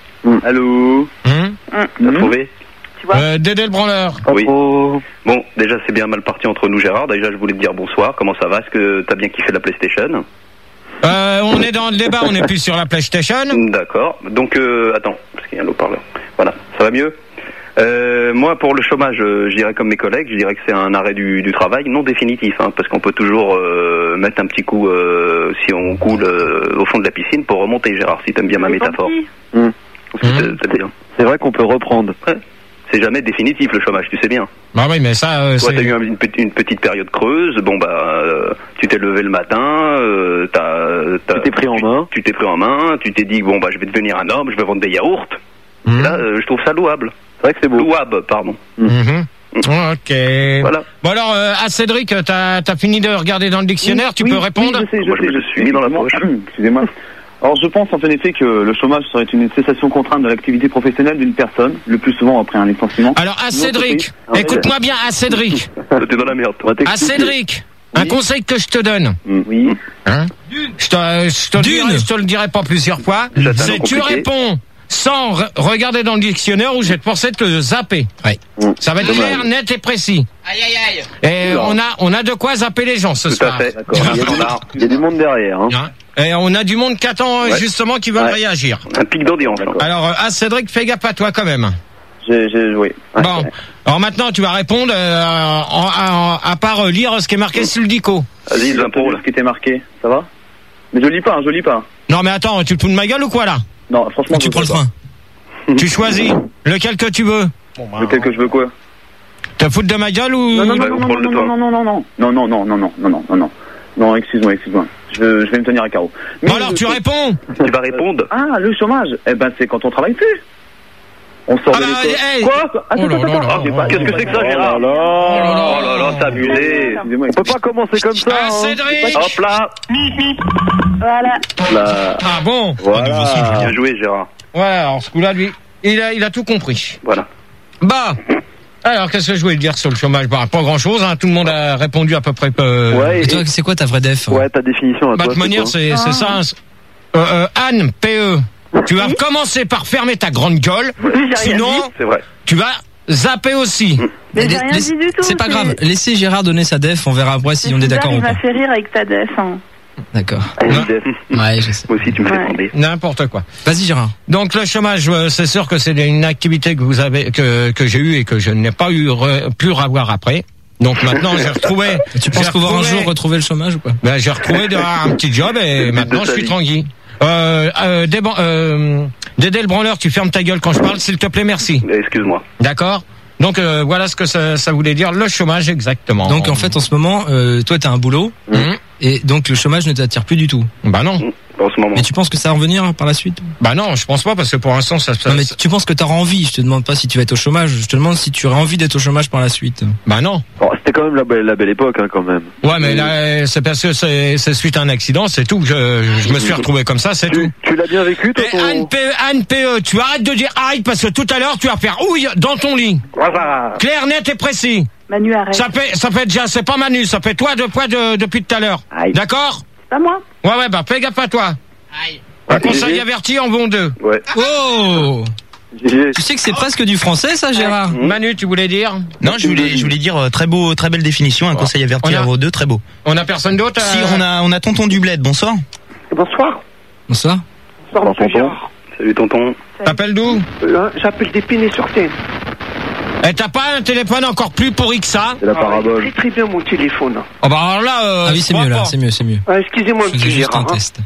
Allô? Hum T'as trouvé? Tu vois? Euh, Dédé le branleur. Oui. Bon, déjà c'est bien mal parti entre nous, Gérard. Déjà je voulais te dire bonsoir. Comment ça va? Est-ce que t'as bien kiffé la PlayStation? Euh, on est dans le débat, on n'est plus sur la PlayStation. D'accord. Donc, euh, attends, parce qu'il y a un haut-parleur. Voilà, ça va mieux? Euh, moi, pour le chômage, euh, je dirais comme mes collègues, je dirais que c'est un arrêt du, du travail non définitif, hein, parce qu'on peut toujours euh, mettre un petit coup euh, si on coule euh, au fond de la piscine pour remonter, Gérard, si t'aimes bien ma métaphore. Mmh. C'est bien. C'est vrai qu'on peut reprendre. Ouais. C'est jamais définitif le chômage, tu sais bien. Bah oui, mais ça, euh, Toi, c'est... t'as eu un- une, petite- une petite période creuse. Bon bah, euh, tu t'es levé le matin, euh, t'as, t'as, Tu t'es pris en main. Tu t'es pris en main. Tu t'es dit bon bah, je vais devenir un homme, je vais vendre des yaourts. Mmh. Et là, euh, je trouve ça louable. C'est vrai que c'est beau. Louable, pardon. Mhm. Ok. Voilà. Bon alors, euh, à Cédric, t'as as fini de regarder dans le dictionnaire, tu Oui, peux oui, répondre? je sais, je Moi, je sais, me le suis mis dans la poche. Excusez-moi. Alors, je pense en effet que le chômage serait une cessation contrainte de l'activité professionnelle d'une personne, le plus souvent après un licenciement. Alors, à Une Cédric, entreprise. écoute-moi bien, à Cédric. T'es dans la merde, toi. À Cédric, un conseil que je te donne. Oui. Hein? Je te, je, te le dirai, je te le dirai pas plusieurs fois. J'attends C'est le tu compliqué. réponds sans re- regarder dans le dictionnaire ou je vais te forcer de te zapper. Ouais. Ça va être Dommage. clair, net et précis. Aïe aïe aïe. Et on a, on a de quoi zapper les gens ce Tout soir. à fait. Il y, a du, il y a du monde derrière, hein. Hein? Et on a du monde qui attend euh, Ouais. justement qui veulent Ouais. réagir. Un pic d'audience. hein. Alors, euh, à Cédric, fais gaffe à toi quand même. J'ai, j'ai joué. Ouais. Bon, alors maintenant tu vas répondre euh, en- en- à part euh, lire ce qui est marqué sur le dico. Vas-y, J'ai l'impôt, entendu là. ce qui était marqué. Ça va? Mais je lis pas, hein, je lis pas. Non mais attends, tu te fous de ma gueule ou quoi là? Non, franchement, Tu je prends le sais pas. train. Tu choisis lequel que tu veux. Lequel que je veux quoi? Te foutre de ma gueule ou... Non, non, bah, non, on non, prend non, le non, temps. non, non, non, non, non, non, non, non, non, non, non, non, non, non, excuse-moi, excuse-moi. Je, je vais me tenir à carreau. Mais Bon alors je- tu réponds. Tu vas répondre. Ah, le chômage. Eh ben, c'est quand on travaille plus. On sort Ah de bah, l'école. hey. Quoi? Attends, Oh là attends, là attends. là Ah, j'ai là pas- là Qu'est-ce que c'est que ça, Gérard? Oh là là. Oh là là, c'est abusé. Excusez-moi, On peut pas commencer comme ça, Ah hein. Cédric. Hop là. Voilà. Là. Ah bon. Voilà. Bien joué, Gérard. Ouais, alors ce coup-là lui, il a, il a tout compris. Voilà. Bah. Alors qu'est-ce que je voulais dire sur le chômage? Bah pas grand-chose, hein. Tout le monde a répondu à peu près. Euh... Ouais, Et toi, c'est quoi ta vraie def? Ouais, ta définition à Bah, toi. de toute manière, quoi c'est c'est ça. hein. Euh, euh, Anne, P E, tu vas commencer par fermer ta grande gueule, Oui, j'ai rien sinon dit. C'est vrai. tu vas zapper aussi. Mais j'ai Laisse- rien dit du tout. C'est pas grave, laissez Gérard donner sa def, on verra après si on est d'accord ou Il pas. m'a fait rire avec ta def. Hein. D'accord. Non. Ouais, je sais. Moi aussi, tu me fais Ouais. tomber. N'importe quoi. Vas-y Gérard. Donc le chômage, euh, c'est sûr que c'est une activité que vous avez, que que j'ai eue et que je n'ai pas eu re- pu revoir après. Donc maintenant j'ai retrouvé. Tu penses j'ai pouvoir un retrouvé- jour retrouver le chômage ou pas? Ben, j'ai retrouvé de- un petit job et maintenant je suis tranquille. Euh, euh, Déban- euh, Dédé le branleur, tu fermes ta gueule quand je parle, s'il te plaît, merci. Excuse-moi. D'accord. Donc euh, voilà ce que ça, ça voulait dire, le chômage exactement. Donc en fait en ce moment, euh, toi t'as un boulot Mhm. et donc le chômage ne t'attire plus du tout. Bah non. En ce moment. Mais tu penses que ça va revenir par la suite? Bah non, je pense pas parce que pour l'instant ça se Non mais tu penses que t'auras envie, je te demande pas si tu vas être au chômage, je te demande si tu auras envie d'être au chômage par la suite. Bah non. Bon, c'était quand même la belle, la belle époque, hein, quand même. Ouais, mais là, c'est parce que c'est, c'est suite à un accident, c'est tout. Je, je me suis retrouvé comme ça, c'est tu, tout. Tu l'as bien vécu, toi, ton... Anne P E, Anne P E, tu arrêtes de dire aïe parce que tout à l'heure, tu vas faire ouille dans ton lit. Voilà. Clair, net et précis. Manu, arrête. Ça fait, ça fait déjà, c'est pas Manu, ça fait toi de poids de, depuis tout à l'heure. D'accord? C'est pas moi. Ouais, ouais, bah, fais gaffe à toi. Aïe. Un conseil averti en bon deux. Ouais. Oh! Tu sais que c'est presque du français, ça, Gérard? Manu, tu voulais dire? Non, je voulais, je voulais dire euh, très beau, très belle définition, un conseil averti à vos deux, très beau. On a personne d'autre? Si, on a, on a Tonton du Bled, bonsoir. Bonsoir. Bonsoir. Bonsoir, tonton. Salut, tonton. T'appelles d'où? Euh, J'appelle d'Épinay-sur-Seine. Et t'as pas un téléphone encore plus pourri que ça? C'est la parabole. Très très bien mon téléphone. Oh bah alors là, euh, Ah oui, c'est mieux, là, c'est mieux, c'est mieux. Ah, excusez-moi, Je faisais monsieur juste un Gérard. hein. test.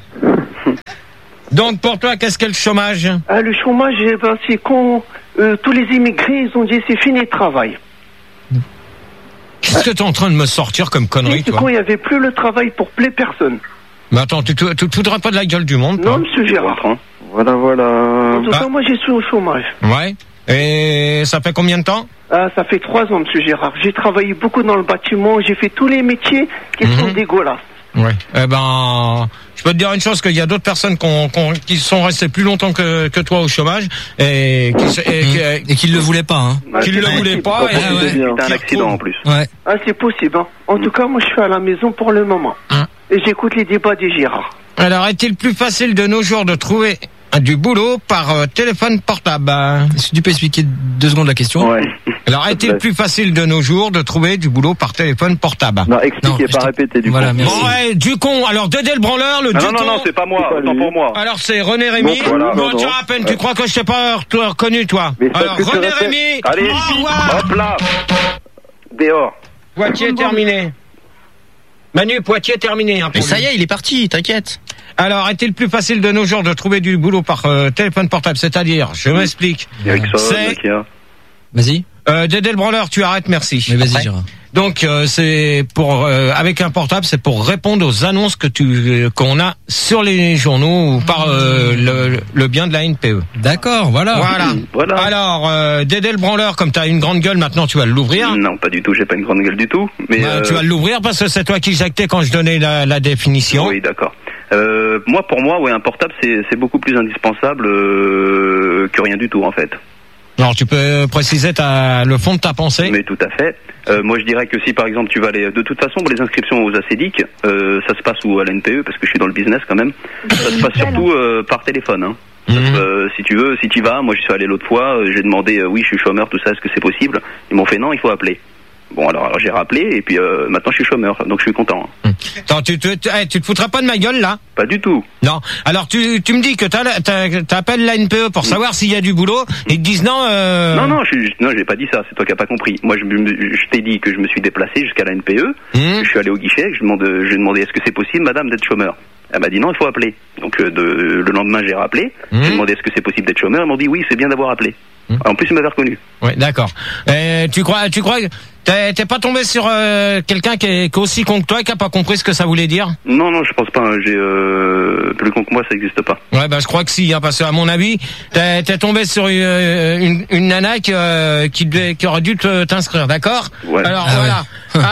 Donc pour toi, qu'est-ce qu'est le chômage? Ah, le chômage, eh ben, c'est quand euh, tous les immigrés, ils ont dit c'est fini le travail. Qu'est-ce que t'es en train de me sortir comme connerie, C'est toi? quand il n'y avait plus le travail pour plein personne. Mais attends, tu te tu te foutras pas de la gueule du monde, toi? Non, monsieur Gérard. Voilà, voilà. En tout Bah. cas, moi, je suis au chômage. Ouais. Et ça fait combien de temps? Ah, ça fait trois ans, monsieur Gérard. J'ai travaillé beaucoup dans le bâtiment. J'ai fait tous les métiers qui sont dégueulasses. Ouais. Eh ben, je peux te dire une chose, qu'il y a d'autres personnes qu'on, qu'on, qui sont restées plus longtemps que, que toi au chômage et qui, et, Mmh. et qui ne le voulaient pas, hein. Qui ne le voulaient pas. Et, C'est ouais. bien. C'était un accident en plus. Ouais. Ah, c'est possible. Hein. En tout cas, moi, je suis à la maison pour le moment. Et j'écoute les débats des Gérard. Alors, est-il plus facile de nos jours de trouver du boulot par euh, téléphone portable? Est-ce que tu peux expliquer deux secondes la question? Ouais. Alors, est-il plus facile de nos jours de trouver du boulot par téléphone portable? Non, expliquez, pas répéter du Voilà, coup. merci. Bon, ouais, du con. Alors, Dédé le branleur, le Ah, du non, non, con. non, c'est pas moi, C'est pas autant lui. pour moi. Alors, c'est René Rémy. Donc, voilà, bon, non, tiens, non. à peine, tu crois que je t'ai pas re- reconnu, toi? Mais c'est Alors, parce que tu René répètes. Rémy. Allez, au revoir. hop là. Dehors. Poitiers terminé. Manu, Poitiers terminé. Hein, Mais pour ça lui. y est, il est parti, t'inquiète. Alors, est-il plus facile de nos jours de trouver du boulot par euh, téléphone portable? C'est-à-dire, je m'explique. Ericsson, C'est- Nokia. Vas-y. Euh, Dédé le branleur, tu arrêtes, merci. Mais vas-y, Après. Gérard. Donc, euh, c'est pour euh, avec un portable, c'est pour répondre aux annonces que tu euh, qu'on a sur les journaux ou par euh, le, le bien de la N P E. D'accord, voilà. Voilà. Voilà. Alors, euh, Dédé le branleur, comme tu as une grande gueule, maintenant tu vas l'ouvrir. Non, pas du tout, j'ai pas une grande gueule du tout. Mais Bah, euh, Tu vas l'ouvrir parce que c'est toi qui jactais quand je donnais la, la définition. Oui, d'accord. Euh, moi, pour moi, ouais, un portable, c'est c'est beaucoup plus indispensable euh, que rien du tout, en fait. Alors, tu peux préciser ta, le fond de ta pensée? Mais tout à fait. Euh, moi, je dirais que si, par exemple, tu vas aller... De toute façon, pour les inscriptions aux ACEDIC, euh, ça se passe ou à l'N P E, parce que je suis dans le business quand même, ça se passe surtout euh, par téléphone. Hein. Ça se- euh, si tu veux, si tu vas, moi, je suis allé l'autre fois, euh, j'ai demandé, euh, oui, je suis chômeur, tout ça, est-ce que c'est possible? Ils m'ont fait non, il faut appeler. Bon, alors, alors j'ai rappelé, et puis euh, maintenant, je suis chômeur, donc je suis content. Hein. Attends, tu, tu, tu, hey, tu te foutras pas de ma gueule, là? Pas du tout. Non. Alors, tu, tu me dis que t'as, t'as, t'appelles la N P E pour savoir s'il y a du boulot, et ils te disent non, euh... Non, non, je, je- non, j'ai pas dit ça, c'est toi qui n'as pas compris. Moi, je, me- je t'ai dit que je me suis déplacé jusqu'à la N P E, je suis allé au guichet, je demande, j'ai demandé est-ce que c'est possible, madame, d'être chômeur? Elle m'a dit non, il faut appeler. Donc euh, de, le lendemain, j'ai rappelé, j'ai demandé est-ce que c'est possible d'être chômeur, ils m'ont dit oui, c'est bien d'avoir appelé. En plus, ils m'avaient reconnu. Oui, d'accord. Euh, tu crois, tu crois, t'es, t'es pas tombé sur euh, quelqu'un qui est, qui est aussi con que toi et qui a pas compris ce que ça voulait dire? Non, non, je pense pas, hein, j'ai euh, plus con que moi, ça n'existe pas. Ouais, bah je crois que si, hein, parce que à mon avis, t'es, t'es tombé sur une, une, une nana qui, euh, qui, devait- qui aurait dû te, t'inscrire, d'accord? Ouais. Alors Ah voilà,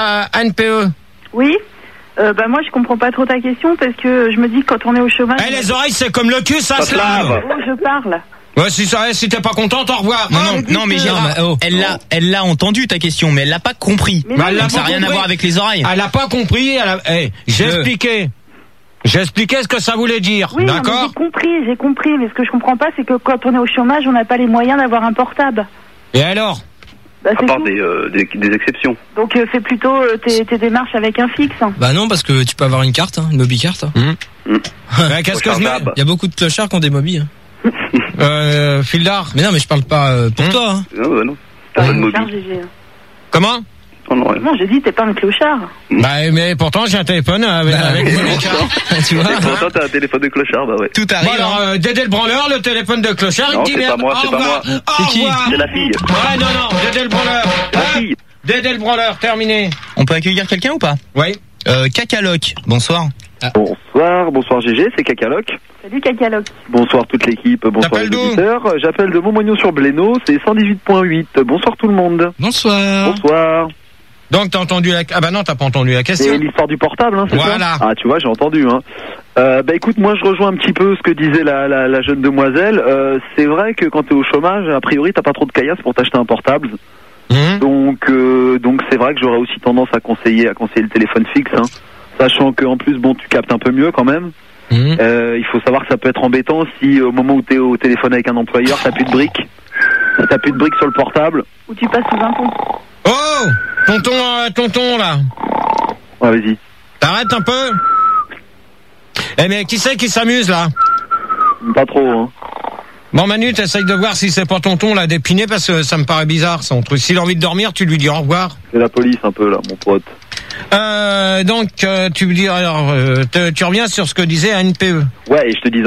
à N P E. Oui. Euh, bah moi je comprends pas trop ta question parce que je me dis que quand on est au chômage. Eh, les oreilles, c'est comme le cul, ça, Ça se se lave. lave. Oh, je parle. Ouais, si ça, si t'es pas contente, au revoir. Non, Ah, non, non, mais Gérard, elle l'a, elle l'a entendu ta question, mais elle l'a pas compris. Mais non, elle l'a ça n'a pas rien à compris. voir avec les oreilles. Elle a pas compris. Elle a... Eh, j'ai expliqué. J'ai expliqué ce que ça voulait dire. Oui, non, mais d'accord? j'ai compris, j'ai compris. Mais ce que je comprends pas, c'est que quand on est au chômage, on n'a pas les moyens d'avoir un portable. Et alors? Bah, À c'est part tout. des, euh, des, des exceptions. Donc euh, fais plutôt euh, tes, tes démarches avec un fixe. Bah non, parce que tu peux avoir une carte, hein, une mobile-carte. Mmh. Ouais, qu'est-ce que je mets? Il y a beaucoup de clochards qui ont des mobiles. Euh, fil d'art. Mais non, mais je parle pas euh, pour toi. Hein. Non, bah non. T'as pas de mobile. G G. Comment? Oh, non, ouais. Non, j'ai dit t'es pas un clochard. Bah, mais pourtant, j'ai un téléphone avec, Bah, avec oui, mon oui. écart. Tu vois? Et pourtant, t'as un téléphone de clochard, bah ouais. Tout Bon, arrive. alors, euh, Dédé le branleur, le téléphone de clochard, Non, il dit c'est pas merde. moi, c'est Au pas revoir. moi. Au C'est qui? revoir. C'est la fille. Ouais, non, non, Dédé le branleur. La Hein? fille. Dédé le branleur, terminé. On peut accueillir quelqu'un ou pas? Oui. Euh, Cacaloc, bonsoir. Bonsoir, bonsoir G G, c'est Cacaloc. Salut Cacaloc. Bonsoir toute l'équipe, bonsoir T'appelles les d'où? auditeurs. J'appelle de Montmagnon sur Blénaud, c'est cent dix-huit point huit. Bonsoir tout le monde. Bonsoir. Bonsoir. Donc t'as entendu la... Ah bah non, t'as pas entendu la question. C'est l'histoire du portable, hein, c'est Voilà. ça? Ah, tu vois, j'ai entendu, hein. Euh, bah écoute, moi je rejoins un petit peu ce que disait la, la, la jeune demoiselle. Euh, c'est vrai que quand t'es au chômage, a priori t'as pas trop de caillasse pour t'acheter un portable. Mmh. Donc euh, donc c'est vrai que j'aurais aussi tendance à conseiller à conseiller le téléphone fixe, hein, sachant que en plus bon tu captes un peu mieux quand même. Mmh. Euh, il faut savoir que ça peut être embêtant si au moment où t'es au téléphone avec un employeur t'as plus de briques, si t'as plus de briques sur le portable. Ou tu passes sous un pont. Oh, tonton, euh, tonton là. Ouais, vas-y. T'arrêtes un peu. Eh mais qui c'est qui s'amuse là? Pas trop, hein. Bon Manu, t'essayes de voir si c'est pas tonton là d'épiné parce que ça me paraît bizarre son truc. S'il a envie de dormir, tu lui dis au revoir. C'est la police un peu là, mon pote. Euh, donc euh, tu me dis alors, euh, te- tu reviens sur ce que disait A N P E. Ouais, et je te disais